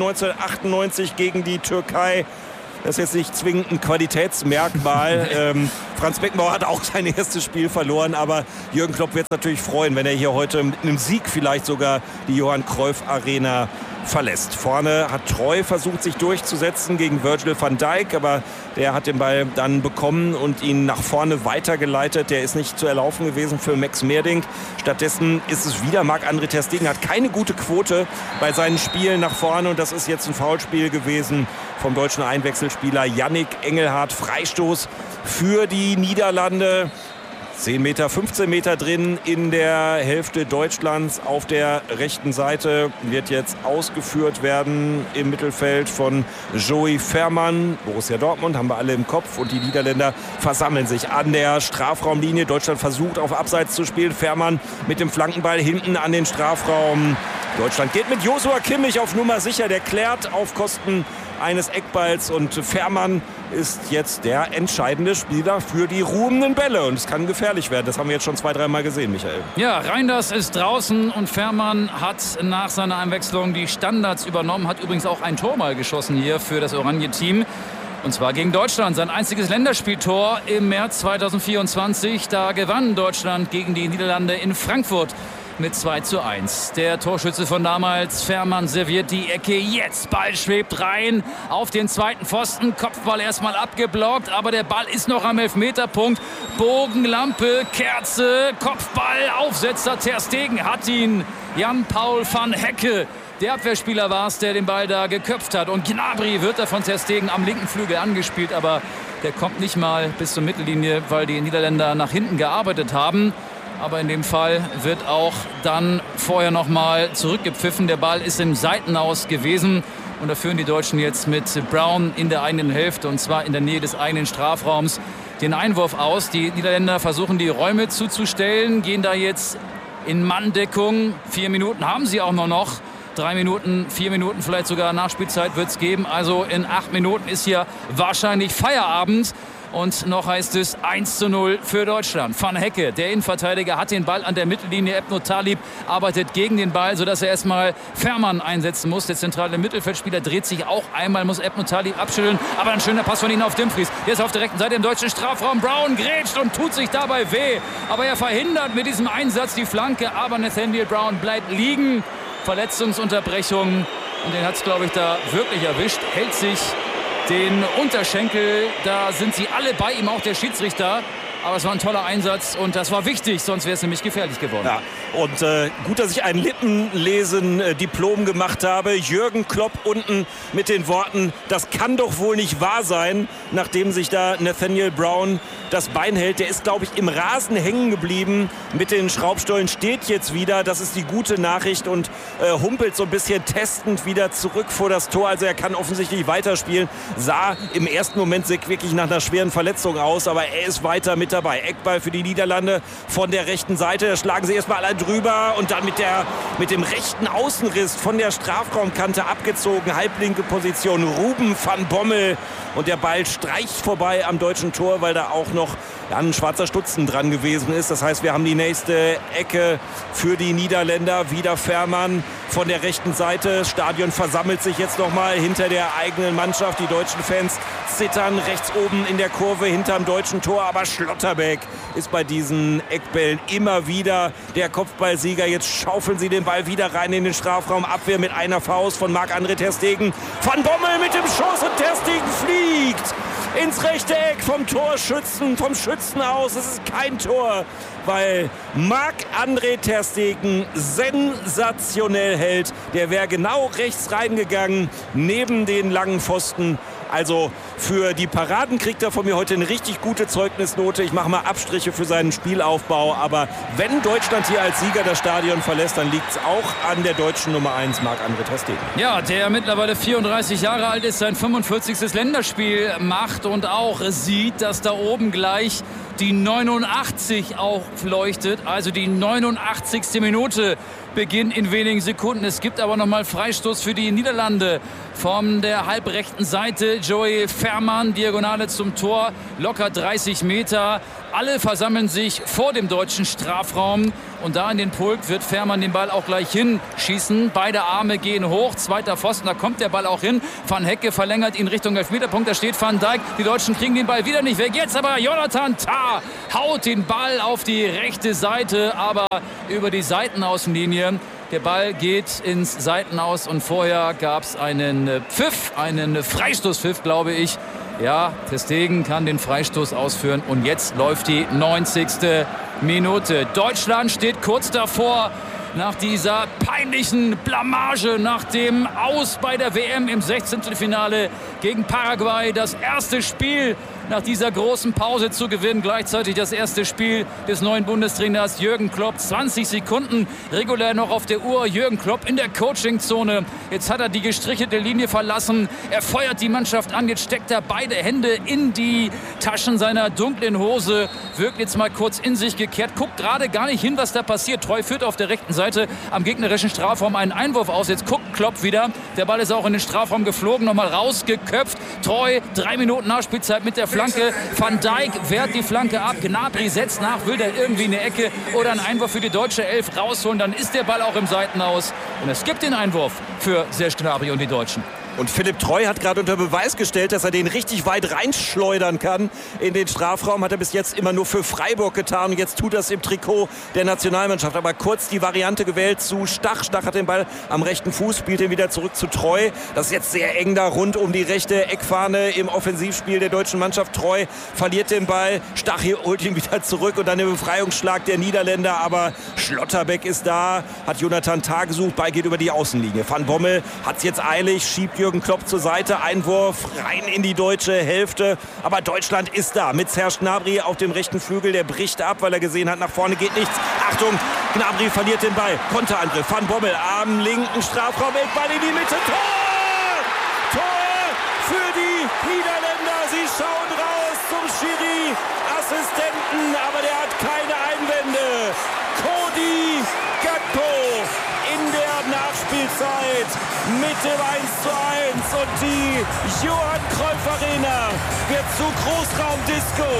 1998 gegen die Türkei. Das ist jetzt nicht zwingend ein Qualitätsmerkmal. Franz Beckenbauer hat auch sein erstes Spiel verloren, aber Jürgen Klopp wird es natürlich freuen, wenn er hier heute mit einem Sieg vielleicht sogar die Johann Cruyff Arena verlässt. Vorne hat Treu versucht, sich durchzusetzen gegen Virgil van Dijk, aber der hat den Ball dann bekommen und ihn nach vorne weitergeleitet. Der ist nicht zu erlaufen gewesen für Max Meerdink. Stattdessen ist es wieder Marc-André ter Stegen, hat keine gute Quote bei seinen Spielen nach vorne und das ist jetzt ein Foulspiel gewesen vom deutschen Einwechselspieler Yannick Engelhardt. Freistoß für die Niederlande. 10 Meter, 15 Meter drin in der Hälfte Deutschlands. Auf der rechten Seite wird jetzt ausgeführt werden im Mittelfeld von Joey Veerman. Borussia Dortmund haben wir alle im Kopf und die Niederländer versammeln sich an der Strafraumlinie. Deutschland versucht auf Abseits zu spielen. Veerman mit dem Flankenball hinten an den Strafraum. Deutschland geht mit Joshua Kimmich auf Nummer sicher. Der klärt auf Kosten eines Eckballs und Veerman ist jetzt der entscheidende Spieler für die ruhenden Bälle und es kann gefährlich werden. Das haben wir jetzt schon 2-3 Mal gesehen, Michael. Ja, Reinders ist draußen und Veerman hat nach seiner Einwechslung die Standards übernommen, hat übrigens auch ein Tor mal geschossen hier für das Oranje-Team. Und zwar gegen Deutschland, sein einziges Länderspieltor im März 2024. Da gewann Deutschland gegen die Niederlande in Frankfurt mit 2:1. Der Torschütze von damals, Veerman, serviert die Ecke. Jetzt Ball schwebt rein auf den zweiten Pfosten. Kopfball erstmal abgeblockt, aber der Ball ist noch am Elfmeterpunkt. Bogenlampe, Kerze, Kopfball, Aufsetzer. Ter Stegen hat ihn. Jan-Paul van Hecke. Der Abwehrspieler war es, der den Ball da geköpft hat. Und Gnabry wird da von Ter Stegen am linken Flügel angespielt, aber der kommt nicht mal bis zur Mittellinie, weil die Niederländer nach hinten gearbeitet haben. Aber in dem Fall wird auch dann vorher noch mal zurückgepfiffen. Der Ball ist im Seitenaus gewesen. Und da führen die Deutschen jetzt mit Brown in der eigenen Hälfte, und zwar in der Nähe des eigenen Strafraums, den Einwurf aus. Die Niederländer versuchen, die Räume zuzustellen, gehen da jetzt in Manndeckung. 4 Minuten haben sie auch noch. 3 Minuten, 4 Minuten, vielleicht sogar Nachspielzeit wird es geben. Also in 8 Minuten ist hier wahrscheinlich Feierabend. Und noch heißt es 1:0 für Deutschland. Van Hecke, der Innenverteidiger, hat den Ball an der Mittellinie. Ebno Talib arbeitet gegen den Ball, sodass er erstmal Veerman einsetzen muss. Der zentrale Mittelfeldspieler dreht sich auch einmal, muss Ebno Talib abschütteln. Aber ein schöner Pass von ihm auf Dumfries. Der ist auf der rechten Seite im deutschen Strafraum. Brown grätscht und tut sich dabei weh. Aber er verhindert mit diesem Einsatz die Flanke. Aber Nathaniel Brown bleibt liegen. Verletzungsunterbrechung. Und den hat es, glaube ich, da wirklich erwischt. Hält sich den Unterschenkel, da sind sie alle bei ihm, auch der Schiedsrichter. Aber es war ein toller Einsatz und das war wichtig, sonst wäre es nämlich gefährlich geworden. Ja, und gut, dass ich ein Lippenlesen-Diplom gemacht habe. Jürgen Klopp unten mit den Worten, das kann doch wohl nicht wahr sein, nachdem sich da Nathaniel Brown das Bein hält. Der ist, glaube ich, im Rasen hängen geblieben mit den Schraubstollen, steht jetzt wieder. Das ist die gute Nachricht und humpelt so ein bisschen testend wieder zurück vor das Tor. Also er kann offensichtlich weiterspielen. Sah im ersten Moment wirklich nach einer schweren Verletzung aus, aber er ist weiter mit dabei. Eckball für die Niederlande von der rechten Seite. Da schlagen sie erstmal alle drüber und dann mit dem rechten Außenriss von der Strafraumkante abgezogen. Halblinke Position. Ruben van Bommel. Und der Ball streicht vorbei am deutschen Tor, weil da auch noch ein schwarzer Stutzen dran gewesen ist. Das heißt, wir haben die nächste Ecke für die Niederländer. Wieder Veerman von der rechten Seite. Das Stadion versammelt sich jetzt nochmal hinter der eigenen Mannschaft. Die deutschen Fans zittern rechts oben in der Kurve hinterm deutschen Tor. Aber Schlotterbeck ist bei diesen Eckbällen immer wieder der Kopfballsieger. Jetzt schaufeln sie den Ball wieder rein in den Strafraum. Abwehr mit einer Faust von Marc-André ter Stegen. Van Bommel mit dem Schuss und ter Stegen fliegt ins rechte Eck vom Schützen aus. Es ist kein Tor, weil Marc-André ter Stegen sensationell hält. Der wäre genau rechts reingegangen, neben den langen Pfosten. Also für die Paraden kriegt er von mir heute eine richtig gute Zeugnisnote. Ich mache mal Abstriche für seinen Spielaufbau. Aber wenn Deutschland hier als Sieger das Stadion verlässt, dann liegt es auch an der deutschen Nummer 1, Marc-André ter Stegen. Ja, der mittlerweile 34 Jahre alt ist, sein 45. Länderspiel macht und auch sieht, dass da oben gleich die 89 aufleuchtet. Also die 89. Minute beginnt in wenigen Sekunden. Es gibt aber nochmal Freistoß für die Niederlande von der halbrechten Seite. Joey Veerman, Diagonale zum Tor, locker 30 Meter. Alle versammeln sich vor dem deutschen Strafraum. Und da in den Pulk wird Veerman den Ball auch gleich hinschießen. Beide Arme gehen hoch, zweiter Pfosten, da kommt der Ball auch hin. Van Hecke verlängert ihn Richtung Elfmeterpunkt, da steht Van Dijk. Die Deutschen kriegen den Ball wieder nicht weg. Jetzt aber Jonathan Tah haut den Ball auf die rechte Seite, aber über die Seitenaußenlinie. Der Ball geht ins Seitenaus und vorher gab es einen Pfiff, einen Freistoßpfiff, glaube ich. Ja, ter Stegen kann den Freistoß ausführen und jetzt läuft die 90. Minute. Deutschland steht kurz davor, nach dieser peinlichen Blamage, nach dem Aus bei der WM im 16. Finale gegen Paraguay, das erste Spiel nach dieser großen Pause zu gewinnen. Gleichzeitig das erste Spiel des neuen Bundestrainers Jürgen Klopp. 20 Sekunden regulär noch auf der Uhr. Jürgen Klopp in der Coachingzone. Jetzt hat er die gestrichelte Linie verlassen. Er feuert die Mannschaft an. Jetzt steckt er beide Hände in die Taschen seiner dunklen Hose. Wirkt jetzt mal kurz in sich gekehrt. Guckt gerade gar nicht hin, was da passiert. Treu führt auf der rechten Seite am gegnerischen Strafraum einen Einwurf aus. Jetzt guckt Klopp wieder. Der Ball ist auch in den Strafraum geflogen. Nochmal rausgeköpft. Treu, 3 Minuten Nachspielzeit mit der Flanke. Van Dijk wehrt die Flanke ab. Gnabry setzt nach. Will der irgendwie eine Ecke oder einen Einwurf für die deutsche Elf rausholen. Dann ist der Ball auch im Seitenaus. Und es gibt den Einwurf für Serge Gnabry und die Deutschen. Und Philipp Treu hat gerade unter Beweis gestellt, dass er den richtig weit reinschleudern kann in den Strafraum. Hat er bis jetzt immer nur für Freiburg getan. Und jetzt tut er es im Trikot der Nationalmannschaft. Aber kurz die Variante gewählt zu Stach. Stach hat den Ball am rechten Fuß, spielt ihn wieder zurück zu Treu. Das ist jetzt sehr eng da rund um die rechte Eckfahne im Offensivspiel der deutschen Mannschaft. Treu verliert den Ball. Stach holt ihn wieder zurück und dann der Befreiungsschlag der Niederländer. Aber Schlotterbeck ist da, hat Jonathan Tah gesucht. Ball geht über die Außenlinie. Van Bommel hat es jetzt eilig, schiebt Jürgen Klopp zur Seite, Einwurf rein in die deutsche Hälfte, aber Deutschland ist da mit Serge Gnabry auf dem rechten Flügel, der bricht ab, weil er gesehen hat, nach vorne geht nichts. Achtung, Gnabry verliert den Ball, Konterangriff, Van Bommel am linken Strafraum, Ball in die Mitte, Tor! Tor für die Niederländer, sie schauen raus zum Schiri-Assistenten, aber der hat keine Einwände. Cody Gakpo in der Nachspielzeit mit dem 1:1 und die Johann Cruyff Arena wird zu Großraumdisco.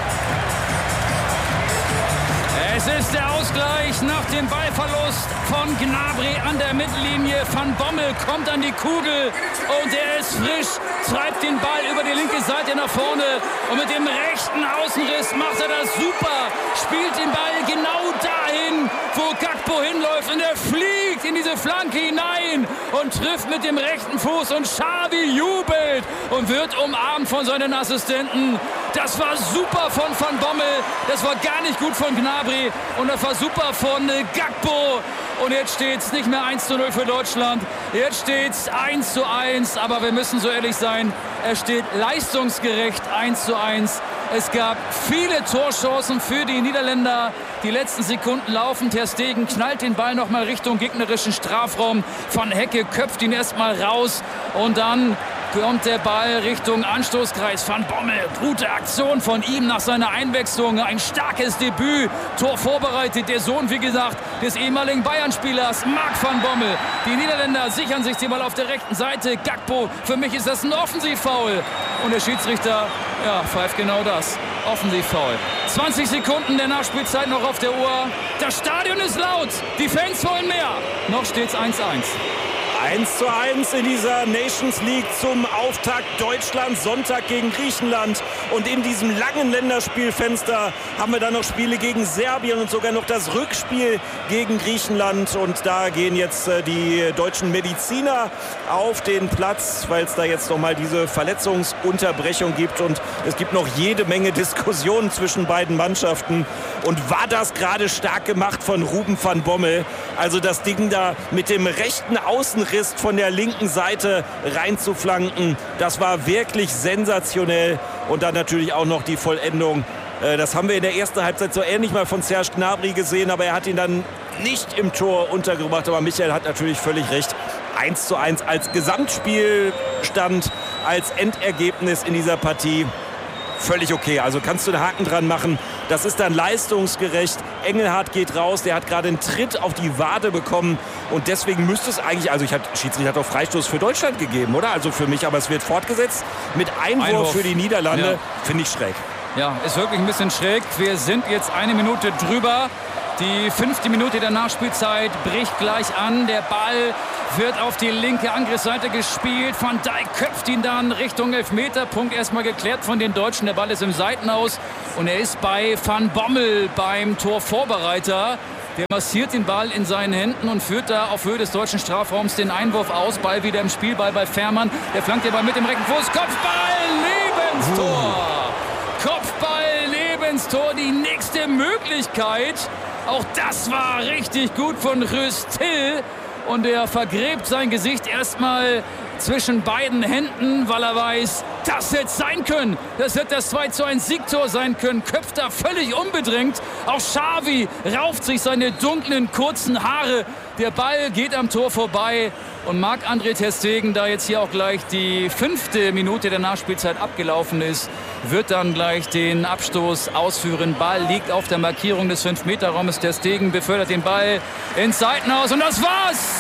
Es ist der Ausgleich nach dem Ballverlust von Gnabry an der Mittellinie. Van Bommel kommt an die Kugel und er ist frisch, treibt den Ball über die linke Seite nach vorne und mit dem rechten Außenriss macht er das super, spielt den Ball genau dahin, wo Gakpo hinläuft und er fliegt in diese Flanke hinein und trifft mit dem rechten Fuß und Xavi jubelt und wird umarmt von seinen Assistenten. Das war super von Van Bommel, das war gar nicht gut von Gnabry und das war super von Gakpo. Und jetzt steht es nicht mehr 1:0 für Deutschland, jetzt steht es 1:1, aber wir müssen so ehrlich sein, es steht leistungsgerecht 1:1. Es gab viele Torchancen für die Niederländer. Die letzten Sekunden laufen. Ter Stegen knallt den Ball noch mal Richtung gegnerischen Strafraum. Van Hecke köpft ihn erstmal raus und dann kommt der Ball Richtung Anstoßkreis. Van Bommel, gute Aktion von ihm nach seiner Einwechslung. Ein starkes Debüt, Tor vorbereitet. Der Sohn, wie gesagt, des ehemaligen Bayern-Spielers Marc van Bommel. Die Niederländer sichern sich den Ball auf der rechten Seite. Gakpo, für mich ist das ein Offensivfoul. Und der Schiedsrichter, ja, pfeift genau das. offensiv faul. 20 Sekunden der Nachspielzeit noch auf der Uhr. Das Stadion ist laut. Die Fans wollen mehr. Noch steht's 1-1. 1:1 in dieser Nations League zum Auftakt Deutschland, Sonntag gegen Griechenland. Und in diesem langen Länderspielfenster haben wir dann noch Spiele gegen Serbien und sogar noch das Rückspiel gegen Griechenland. Und da gehen jetzt die deutschen Mediziner auf den Platz, weil es da jetzt noch mal diese Verletzungsunterbrechung gibt. Und es gibt noch jede Menge Diskussionen zwischen beiden Mannschaften. Und war das gerade stark gemacht von Ruben van Bommel? Also das Ding da mit dem rechten Außenriss von der linken Seite reinzuflanken, das war wirklich sensationell. Und dann natürlich auch noch die Vollendung. Das haben wir in der ersten Halbzeit so ähnlich mal von Serge Gnabry gesehen, aber er hat ihn dann nicht im Tor untergebracht. Aber Michael hat natürlich völlig recht. 1:1 als Gesamtspielstand, als Endergebnis in dieser Partie. Völlig okay, also kannst du einen Haken dran machen. Das ist dann leistungsgerecht. Engelhardt geht raus, der hat gerade einen Tritt auf die Wade bekommen. Und deswegen müsste es eigentlich, also Schiedsrichter hat auch Freistoß für Deutschland gegeben, oder? Also für mich, aber es wird fortgesetzt mit Einwurf für die Niederlande. Ja. Finde ich schräg. Ja, ist wirklich ein bisschen schräg. Wir sind jetzt eine Minute drüber. Die 5. Minute der Nachspielzeit bricht gleich an. Der Ball wird auf die linke Angriffsseite gespielt. Van Dijk köpft ihn dann Richtung Elfmeterpunkt. Erstmal geklärt von den Deutschen. Der Ball ist im Seitenaus. Und er ist bei Van Bommel, beim Torvorbereiter. Der massiert den Ball in seinen Händen und führt da auf Höhe des deutschen Strafraums den Einwurf aus. Ball wieder im Spiel, Ball bei Fährmann. Der flankt den Ball mit dem rechten Fuß. Kopfball, Lebenstor! Kopfball, Lebenstor, die nächste Möglichkeit. Auch das war richtig gut von Röstil. Und er vergräbt sein Gesicht erstmal zwischen beiden Händen, weil er weiß, das hätte sein können. Das hätte das 2:1 Siegtor sein können. Köpft da völlig unbedrängt. Auch Xavi rauft sich seine dunklen, kurzen Haare. Der Ball geht am Tor vorbei. Und Marc-André ter Stegen, da jetzt hier auch gleich die 5. Minute der Nachspielzeit abgelaufen ist, wird dann gleich den Abstoß ausführen. Ball liegt auf der Markierung des 5-Meter-Raumes. Ter Stegen befördert den Ball ins Seitenhaus. Und das war's!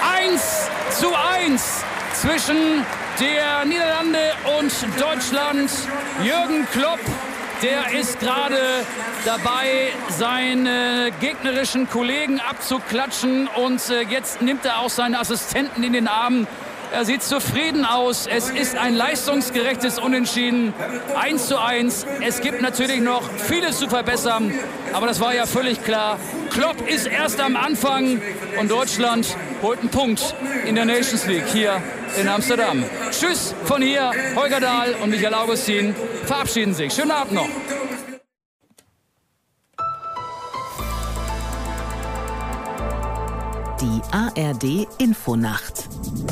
1:1 zwischen der Niederlande und Deutschland. Jürgen Klopp, der ist gerade dabei, seine gegnerischen Kollegen abzuklatschen. Und jetzt nimmt er auch seine Assistenten in den Arm. Er sieht zufrieden aus. Es ist ein leistungsgerechtes Unentschieden. 1:1. Es gibt natürlich noch vieles zu verbessern. Aber das war ja völlig klar. Klopp ist erst am Anfang. Und Deutschland holt einen Punkt in der Nations League hier in Amsterdam. Tschüss von hier. Holger Dahl und Michael Augustin verabschieden sich. Schönen Abend noch. Die ARD Infonacht.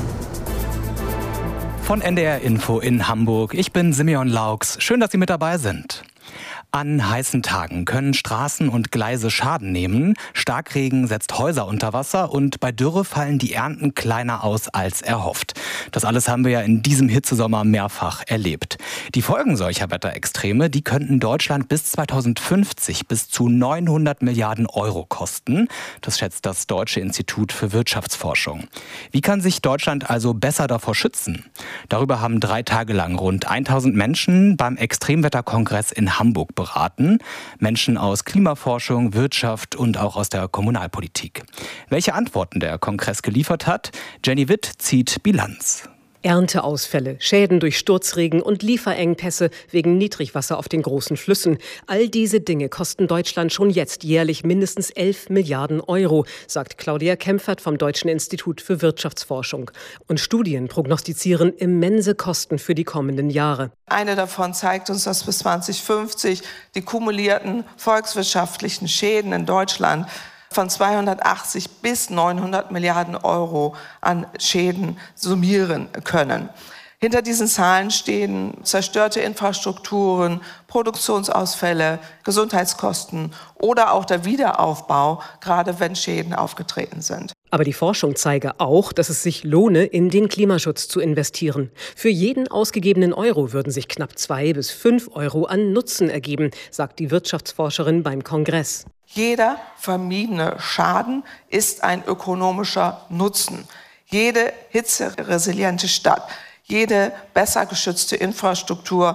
Von NDR Info in Hamburg. Ich bin Simeon Laux. Schön, dass Sie mit dabei sind. An heißen Tagen können Straßen und Gleise Schaden nehmen. Starkregen setzt Häuser unter Wasser und bei Dürre fallen die Ernten kleiner aus als erhofft. Das alles haben wir ja in diesem Hitzesommer mehrfach erlebt. Die Folgen solcher Wetterextreme, die könnten Deutschland bis 2050 bis zu 900 Milliarden Euro kosten. Das schätzt das Deutsche Institut für Wirtschaftsforschung. Wie kann sich Deutschland also besser davor schützen? Darüber haben 3 Tage lang rund 1000 Menschen beim Extremwetterkongress in Hamburg beraten. Menschen aus Klimaforschung, Wirtschaft und auch aus der Kommunalpolitik. Welche Antworten der Kongress geliefert hat, Jenny Witt zieht Bilanz. Ernteausfälle, Schäden durch Sturzregen und Lieferengpässe wegen Niedrigwasser auf den großen Flüssen. All diese Dinge kosten Deutschland schon jetzt jährlich mindestens 11 Milliarden Euro, sagt Claudia Kempfert vom Deutschen Institut für Wirtschaftsforschung. Und Studien prognostizieren immense Kosten für die kommenden Jahre. Eine davon zeigt uns, dass bis 2050 die kumulierten volkswirtschaftlichen Schäden in Deutschland von 280 bis 900 Milliarden Euro an Schäden summieren können. Hinter diesen Zahlen stehen zerstörte Infrastrukturen, Produktionsausfälle, Gesundheitskosten oder auch der Wiederaufbau, gerade wenn Schäden aufgetreten sind. Aber die Forschung zeige auch, dass es sich lohne, in den Klimaschutz zu investieren. Für jeden ausgegebenen Euro würden sich knapp 2 bis 5 Euro an Nutzen ergeben, sagt die Wirtschaftsforscherin beim Kongress. Jeder vermiedene Schaden ist ein ökonomischer Nutzen. Jede hitzeresiliente Stadt, jede besser geschützte Infrastruktur,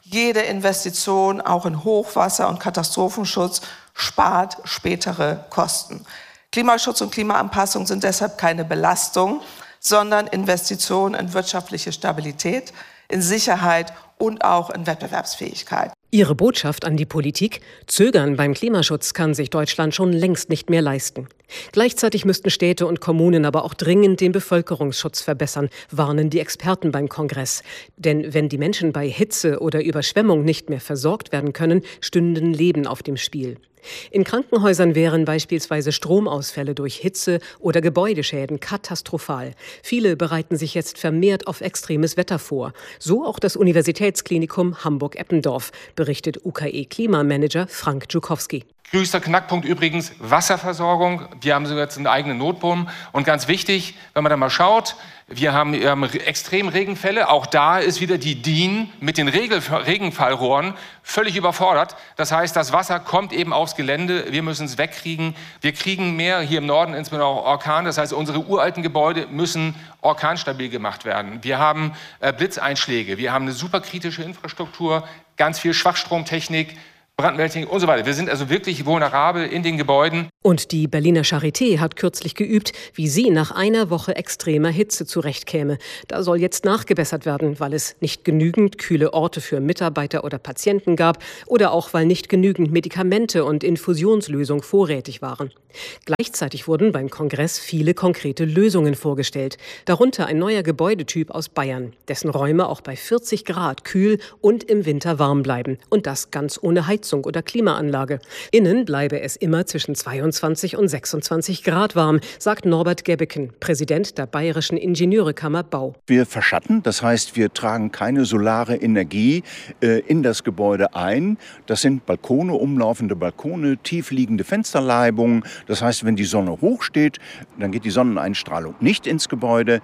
Jede Investition, auch in Hochwasser- und Katastrophenschutz, spart spätere Kosten. Klimaschutz und Klimaanpassung sind deshalb keine Belastung, sondern Investitionen in wirtschaftliche Stabilität, in Sicherheit und auch in Wettbewerbsfähigkeit. Ihre Botschaft an die Politik: Zögern beim Klimaschutz kann sich Deutschland schon längst nicht mehr leisten. Gleichzeitig müssten Städte und Kommunen aber auch dringend den Bevölkerungsschutz verbessern, warnen die Experten beim Kongress. Denn wenn die Menschen bei Hitze oder Überschwemmung nicht mehr versorgt werden können, stünden Leben auf dem Spiel. In Krankenhäusern wären beispielsweise Stromausfälle durch Hitze oder Gebäudeschäden katastrophal. Viele bereiten sich jetzt vermehrt auf extremes Wetter vor. So auch das Universitätsklinikum Hamburg-Eppendorf, berichtet UKE-Klimamanager Frank Dżukowski. Größter Knackpunkt übrigens Wasserversorgung. Wir haben sogar jetzt einen eigenen Notboom. Und ganz wichtig, wenn man da mal schaut, wir haben extrem Regenfälle. Auch da ist wieder die DIN mit den Regenfallrohren völlig überfordert. Das heißt, das Wasser kommt eben aufs Gelände. Wir müssen es wegkriegen. Wir kriegen mehr hier im Norden, insbesondere auch Orkan. Das heißt, unsere uralten Gebäude müssen orkanstabil gemacht werden. Wir haben Blitzeinschläge. Wir haben eine superkritische Infrastruktur, ganz viel Schwachstromtechnik, Brandmeldtechnik und so weiter. Wir sind also wirklich vulnerabel in den Gebäuden. Und die Berliner Charité hat kürzlich geübt, wie sie nach einer Woche extremer Hitze zurechtkäme. Da soll jetzt nachgebessert werden, weil es nicht genügend kühle Orte für Mitarbeiter oder Patienten gab oder auch weil nicht genügend Medikamente und Infusionslösung vorrätig waren. Gleichzeitig wurden beim Kongress viele konkrete Lösungen vorgestellt. Darunter ein neuer Gebäudetyp aus Bayern, dessen Räume auch bei 40 Grad kühl und im Winter warm bleiben. Und das ganz ohne Heizung oder Klimaanlage. Innen bleibe es immer zwischen 22 und 26 Grad warm, sagt Norbert Gebbeken, Präsident der Bayerischen Ingenieurekammer Bau. Wir verschatten, das heißt, wir tragen keine solare Energie in das Gebäude ein. Das sind Balkone, umlaufende Balkone, tiefliegende Fensterleibungen. Das heißt, wenn die Sonne hoch steht, dann geht die Sonneneinstrahlung nicht ins Gebäude.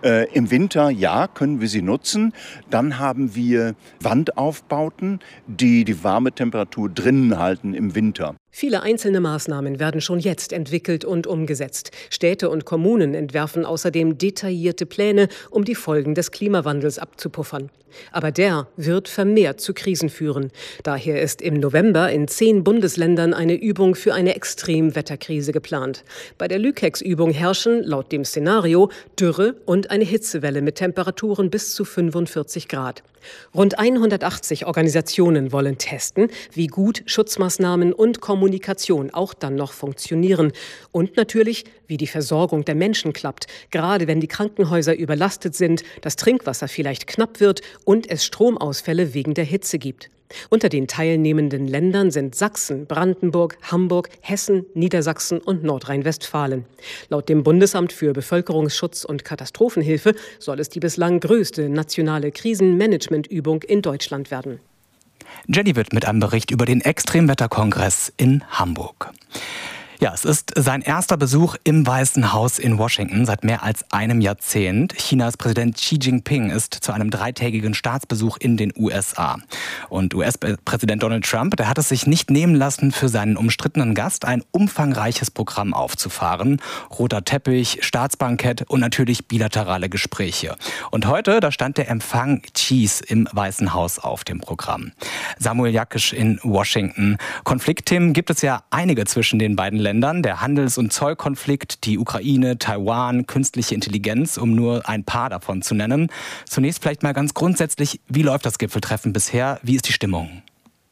Im Winter, ja, können wir sie nutzen. Dann haben wir Wandaufbauten, die die warme Temperatur drinnen halten im Winter. Viele einzelne Maßnahmen werden schon jetzt entwickelt und umgesetzt. Städte und Kommunen entwerfen außerdem detaillierte Pläne, um die Folgen des Klimawandels abzupuffern. Aber der wird vermehrt zu Krisen führen. Daher ist im November in 10 Bundesländern eine Übung für eine Extremwetterkrise geplant. Bei der Lükex-Übung herrschen laut dem Szenario Dürre und eine Hitzewelle mit Temperaturen bis zu 45 Grad. Rund 180 Organisationen wollen testen, wie gut Schutzmaßnahmen und Kommunikation auch dann noch funktionieren. Und natürlich, wie die Versorgung der Menschen klappt, gerade wenn die Krankenhäuser überlastet sind, das Trinkwasser vielleicht knapp wird und es Stromausfälle wegen der Hitze gibt. Unter den teilnehmenden Ländern sind Sachsen, Brandenburg, Hamburg, Hessen, Niedersachsen und Nordrhein-Westfalen. Laut dem Bundesamt für Bevölkerungsschutz und Katastrophenhilfe soll es die bislang größte nationale Krisenmanagementübung in Deutschland werden. Jenny Witt mit einem Bericht über den Extremwetterkongress in Hamburg. Ja, es ist sein erster Besuch im Weißen Haus in Washington seit mehr als einem Jahrzehnt. Chinas Präsident Xi Jinping ist zu einem 3-tägigen Staatsbesuch in den USA. Und US-Präsident Donald Trump, der hat es sich nicht nehmen lassen, für seinen umstrittenen Gast ein umfangreiches Programm aufzufahren. Roter Teppich, Staatsbankett und natürlich bilaterale Gespräche. Und heute, da stand der Empfang Xis im Weißen Haus auf dem Programm. Samuel Jakisch in Washington. Konfliktthemen gibt es ja einige zwischen den beiden Ländern. Der Handels- und Zollkonflikt, die Ukraine, Taiwan, künstliche Intelligenz, um nur ein paar davon zu nennen. Zunächst vielleicht mal ganz grundsätzlich, wie läuft das Gipfeltreffen bisher? Wie ist die Stimmung?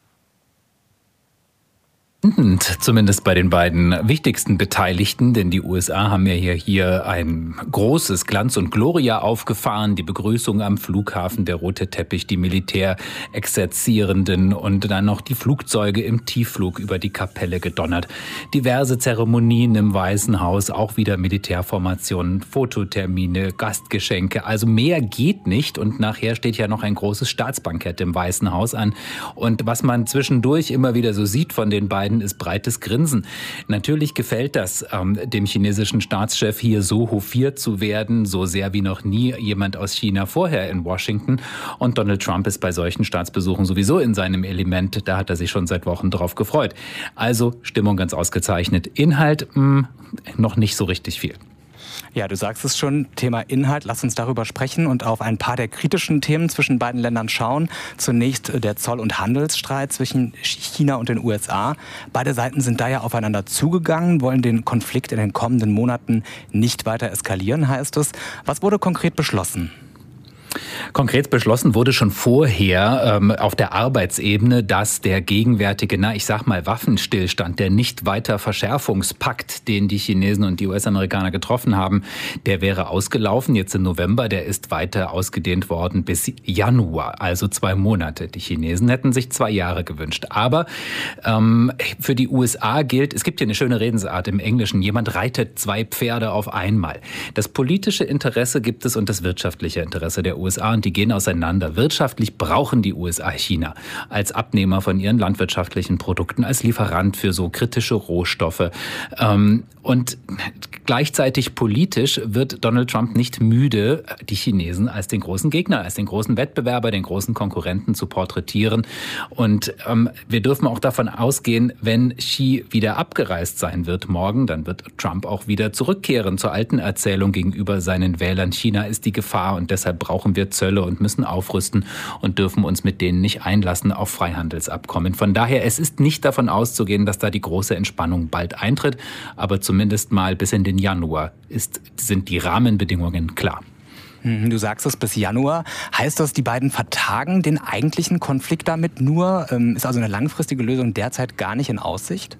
Zumindest bei den beiden wichtigsten Beteiligten, denn die USA haben ja hier ein großes Glanz und Gloria aufgefahren, die Begrüßung am Flughafen, der rote Teppich, die Militärexerzierenden und dann noch die Flugzeuge im Tiefflug über die Kapelle gedonnert. Diverse Zeremonien im Weißen Haus, auch wieder Militärformationen, Fototermine, Gastgeschenke, also mehr geht nicht und nachher steht ja noch ein großes Staatsbankett im Weißen Haus an und was man zwischendurch immer wieder so sieht von den beiden, ist breites Grinsen. Natürlich gefällt das dem chinesischen Staatschef, hier so hofiert zu werden, so sehr wie noch nie jemand aus China vorher in Washington. Und Donald Trump ist bei solchen Staatsbesuchen sowieso in seinem Element. Da hat er sich schon seit Wochen drauf gefreut. Also Stimmung ganz ausgezeichnet. Inhalt noch nicht so richtig viel. Ja, du sagst es schon, Thema Inhalt. Lass uns darüber sprechen und auf ein paar der kritischen Themen zwischen beiden Ländern schauen. Zunächst der Zoll- und Handelsstreit zwischen China und den USA. Beide Seiten sind da ja aufeinander zugegangen, wollen den Konflikt in den kommenden Monaten nicht weiter eskalieren, heißt es. Was wurde konkret beschlossen? Konkret beschlossen wurde schon vorher auf der Arbeitsebene, dass der gegenwärtige, Waffenstillstand, der Nicht-Weiter-Verschärfungspakt, den die Chinesen und die US-Amerikaner getroffen haben, der wäre ausgelaufen. Jetzt im November, der ist weiter ausgedehnt worden bis Januar, also 2 Monate. Die Chinesen hätten sich 2 Jahre gewünscht. Aber für die USA gilt, es gibt hier eine schöne Redensart im Englischen, jemand reitet 2 Pferde auf einmal. Das politische Interesse gibt es und das wirtschaftliche Interesse der USA und die gehen auseinander. Wirtschaftlich brauchen die USA China als Abnehmer von ihren landwirtschaftlichen Produkten, als Lieferant für so kritische Rohstoffe. Und gleichzeitig politisch wird Donald Trump nicht müde, die Chinesen als den großen Gegner, als den großen Wettbewerber, den großen Konkurrenten zu porträtieren. Und wir dürfen auch davon ausgehen, wenn Xi wieder abgereist sein wird morgen, dann wird Trump auch wieder zurückkehren zur alten Erzählung gegenüber seinen Wählern. China ist die Gefahr und deshalb brauchen wir Zölle und müssen aufrüsten und dürfen uns mit denen nicht einlassen auf Freihandelsabkommen. Von daher, es ist nicht davon auszugehen, dass da die große Entspannung bald eintritt, aber zumindest mal bis in den Januar sind die Rahmenbedingungen klar. Du sagst es bis Januar. Heißt das, die beiden vertagen den eigentlichen Konflikt damit nur? Ist also eine langfristige Lösung derzeit gar nicht in Aussicht?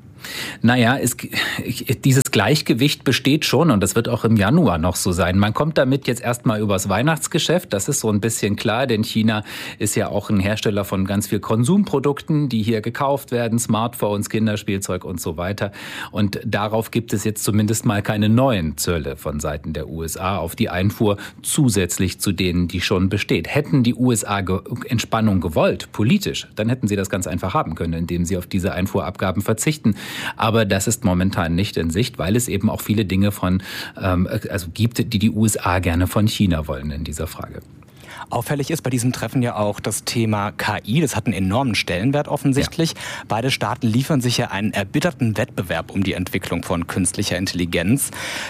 Naja, dieses Gleichgewicht besteht schon und das wird auch im Januar noch so sein. Man kommt damit jetzt erstmal übers Weihnachtsgeschäft, das ist so ein bisschen klar, denn China ist ja auch ein Hersteller von ganz viel Konsumprodukten, die hier gekauft werden, Smartphones, Kinderspielzeug und so weiter. Und darauf gibt es jetzt zumindest mal keine neuen Zölle von Seiten der USA auf die Einfuhr, zusätzlich zu denen, die schon besteht. Hätten die USA Entspannung gewollt, politisch, dann hätten sie das ganz einfach haben können, indem sie auf diese Einfuhrabgaben verzichten. Aber das ist momentan nicht in Sicht, weil es eben auch viele Dinge gibt, die USA gerne von China wollen in dieser Frage. Auffällig ist bei diesem Treffen ja auch das Thema KI. Das hat einen enormen Stellenwert offensichtlich. Ja. Beide Staaten liefern sich ja einen erbitterten Wettbewerb um die Entwicklung von künstlicher Intelligenz.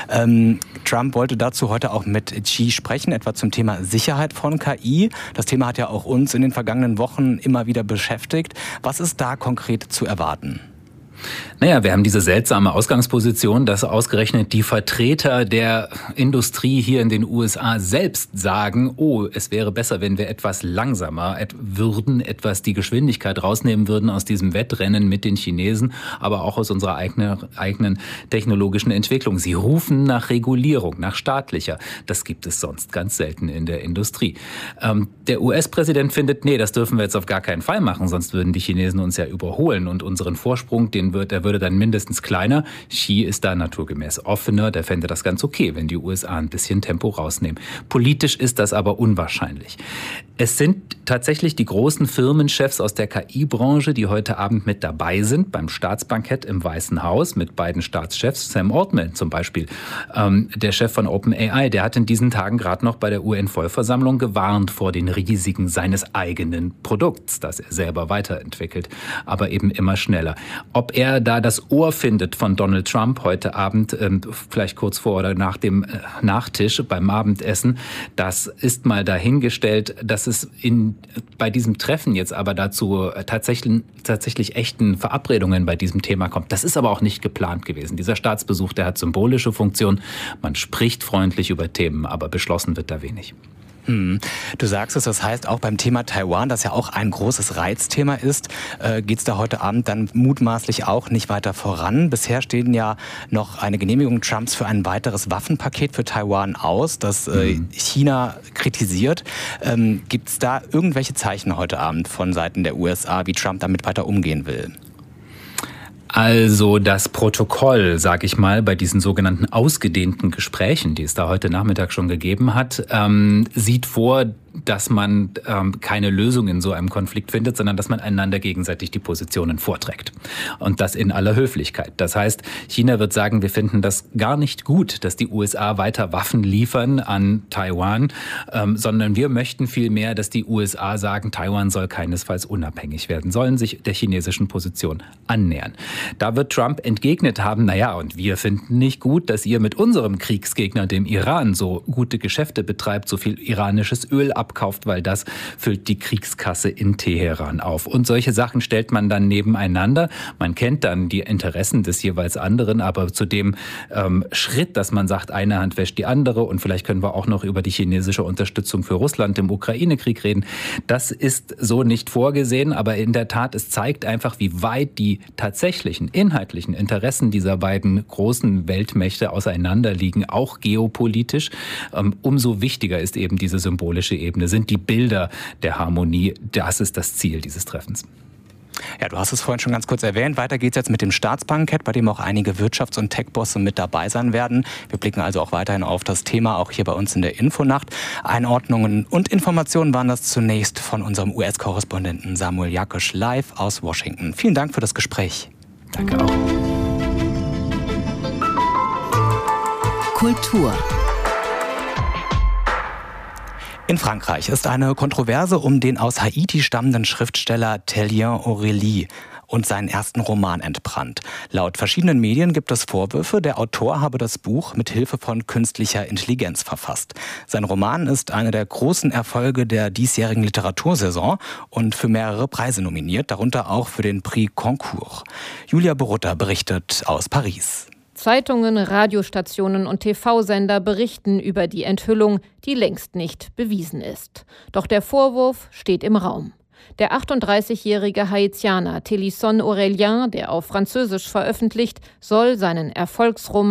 Trump wollte dazu heute auch mit Xi sprechen, etwa zum Thema Sicherheit von KI. Das Thema hat ja auch uns in den vergangenen Wochen immer wieder beschäftigt. Was ist da konkret zu erwarten? Naja, wir haben diese seltsame Ausgangsposition, dass ausgerechnet die Vertreter der Industrie hier in den USA selbst sagen, es wäre besser, wenn wir etwas langsamer würden, etwas die Geschwindigkeit rausnehmen würden aus diesem Wettrennen mit den Chinesen, aber auch aus unserer eigenen technologischen Entwicklung. Sie rufen nach Regulierung, nach staatlicher. Das gibt es sonst ganz selten in der Industrie. Der US-Präsident findet, das dürfen wir jetzt auf gar keinen Fall machen, sonst würden die Chinesen uns ja überholen und unseren Vorsprung, der würde dann mindestens kleiner. Xi ist da naturgemäß offener, der fände das ganz okay, wenn die USA ein bisschen Tempo rausnehmen. Politisch ist das aber unwahrscheinlich. Es sind tatsächlich die großen Firmenchefs aus der KI-Branche, die heute Abend mit dabei sind, beim Staatsbankett im Weißen Haus mit beiden Staatschefs. Sam Altman zum Beispiel, der Chef von OpenAI, der hat in diesen Tagen gerade noch bei der UN-Vollversammlung gewarnt vor den Risiken seines eigenen Produkts, das er selber weiterentwickelt, aber eben immer schneller. Ob er da das Ohr findet von Donald Trump heute Abend, vielleicht kurz vor oder nach dem Nachtisch beim Abendessen, das ist mal dahingestellt. Dass es bei diesem Treffen jetzt aber dazu tatsächlich echten Verabredungen bei diesem Thema kommt, das ist aber auch nicht geplant gewesen. Dieser Staatsbesuch, der hat symbolische Funktion. Man spricht freundlich über Themen, aber beschlossen wird da wenig. Du sagst es, das heißt auch beim Thema Taiwan, das ja auch ein großes Reizthema ist, geht es da heute Abend dann mutmaßlich auch nicht weiter voran. Bisher stehen ja noch eine Genehmigung Trumps für ein weiteres Waffenpaket für Taiwan aus, das China kritisiert. Gibt es da irgendwelche Zeichen heute Abend von Seiten der USA, wie Trump damit weiter umgehen will? Also das Protokoll, sag ich mal, bei diesen sogenannten ausgedehnten Gesprächen, die es da heute Nachmittag schon gegeben hat, sieht vor, dass man keine Lösung in so einem Konflikt findet, sondern dass man einander gegenseitig die Positionen vorträgt. Und das in aller Höflichkeit. Das heißt, China wird sagen, wir finden das gar nicht gut, dass die USA weiter Waffen liefern an Taiwan, sondern wir möchten vielmehr, dass die USA sagen, Taiwan soll keinesfalls unabhängig werden, sollen sich der chinesischen Position annähern. Da wird Trump entgegnet haben, naja, und wir finden nicht gut, dass ihr mit unserem Kriegsgegner, dem Iran, so gute Geschäfte betreibt, so viel iranisches Öl abkauft, weil das füllt die Kriegskasse in Teheran auf. Und solche Sachen stellt man dann nebeneinander. Man kennt dann die Interessen des jeweils anderen, aber zu dem Schritt, dass man sagt, eine Hand wäscht die andere, und vielleicht können wir auch noch über die chinesische Unterstützung für Russland im Ukraine-Krieg reden, das ist so nicht vorgesehen, aber in der Tat, es zeigt einfach, wie weit die tatsächlichen inhaltlichen Interessen dieser beiden großen Weltmächte auseinanderliegen, auch geopolitisch. Umso wichtiger ist eben diese symbolische Ebene, sind die Bilder der Harmonie. Das ist das Ziel dieses Treffens. Ja, du hast es vorhin schon ganz kurz erwähnt. Weiter geht's jetzt mit dem Staatsbankett, bei dem auch einige Wirtschafts- und Tech-Bosse mit dabei sein werden. Wir blicken also auch weiterhin auf das Thema, auch hier bei uns in der Infonacht. Einordnungen und Informationen waren das zunächst von unserem US-Korrespondenten Samuel Jakosch live aus Washington. Vielen Dank für das Gespräch. Danke auch. Kultur. In Frankreich ist eine Kontroverse um den aus Haiti stammenden Schriftsteller Télien Aurélie und seinen ersten Roman entbrannt. Laut verschiedenen Medien gibt es Vorwürfe, der Autor habe das Buch mit Hilfe von künstlicher Intelligenz verfasst. Sein Roman ist einer der großen Erfolge der diesjährigen Literatursaison und für mehrere Preise nominiert, darunter auch für den Prix Goncourt. Julia Borutta berichtet aus Paris. Zeitungen, Radiostationen und TV-Sender berichten über die Enthüllung, die längst nicht bewiesen ist. Doch der Vorwurf steht im Raum. Der 38-jährige Haitianer Télisson Aurélien, der auf Französisch veröffentlicht, soll seinen Erfolgsroman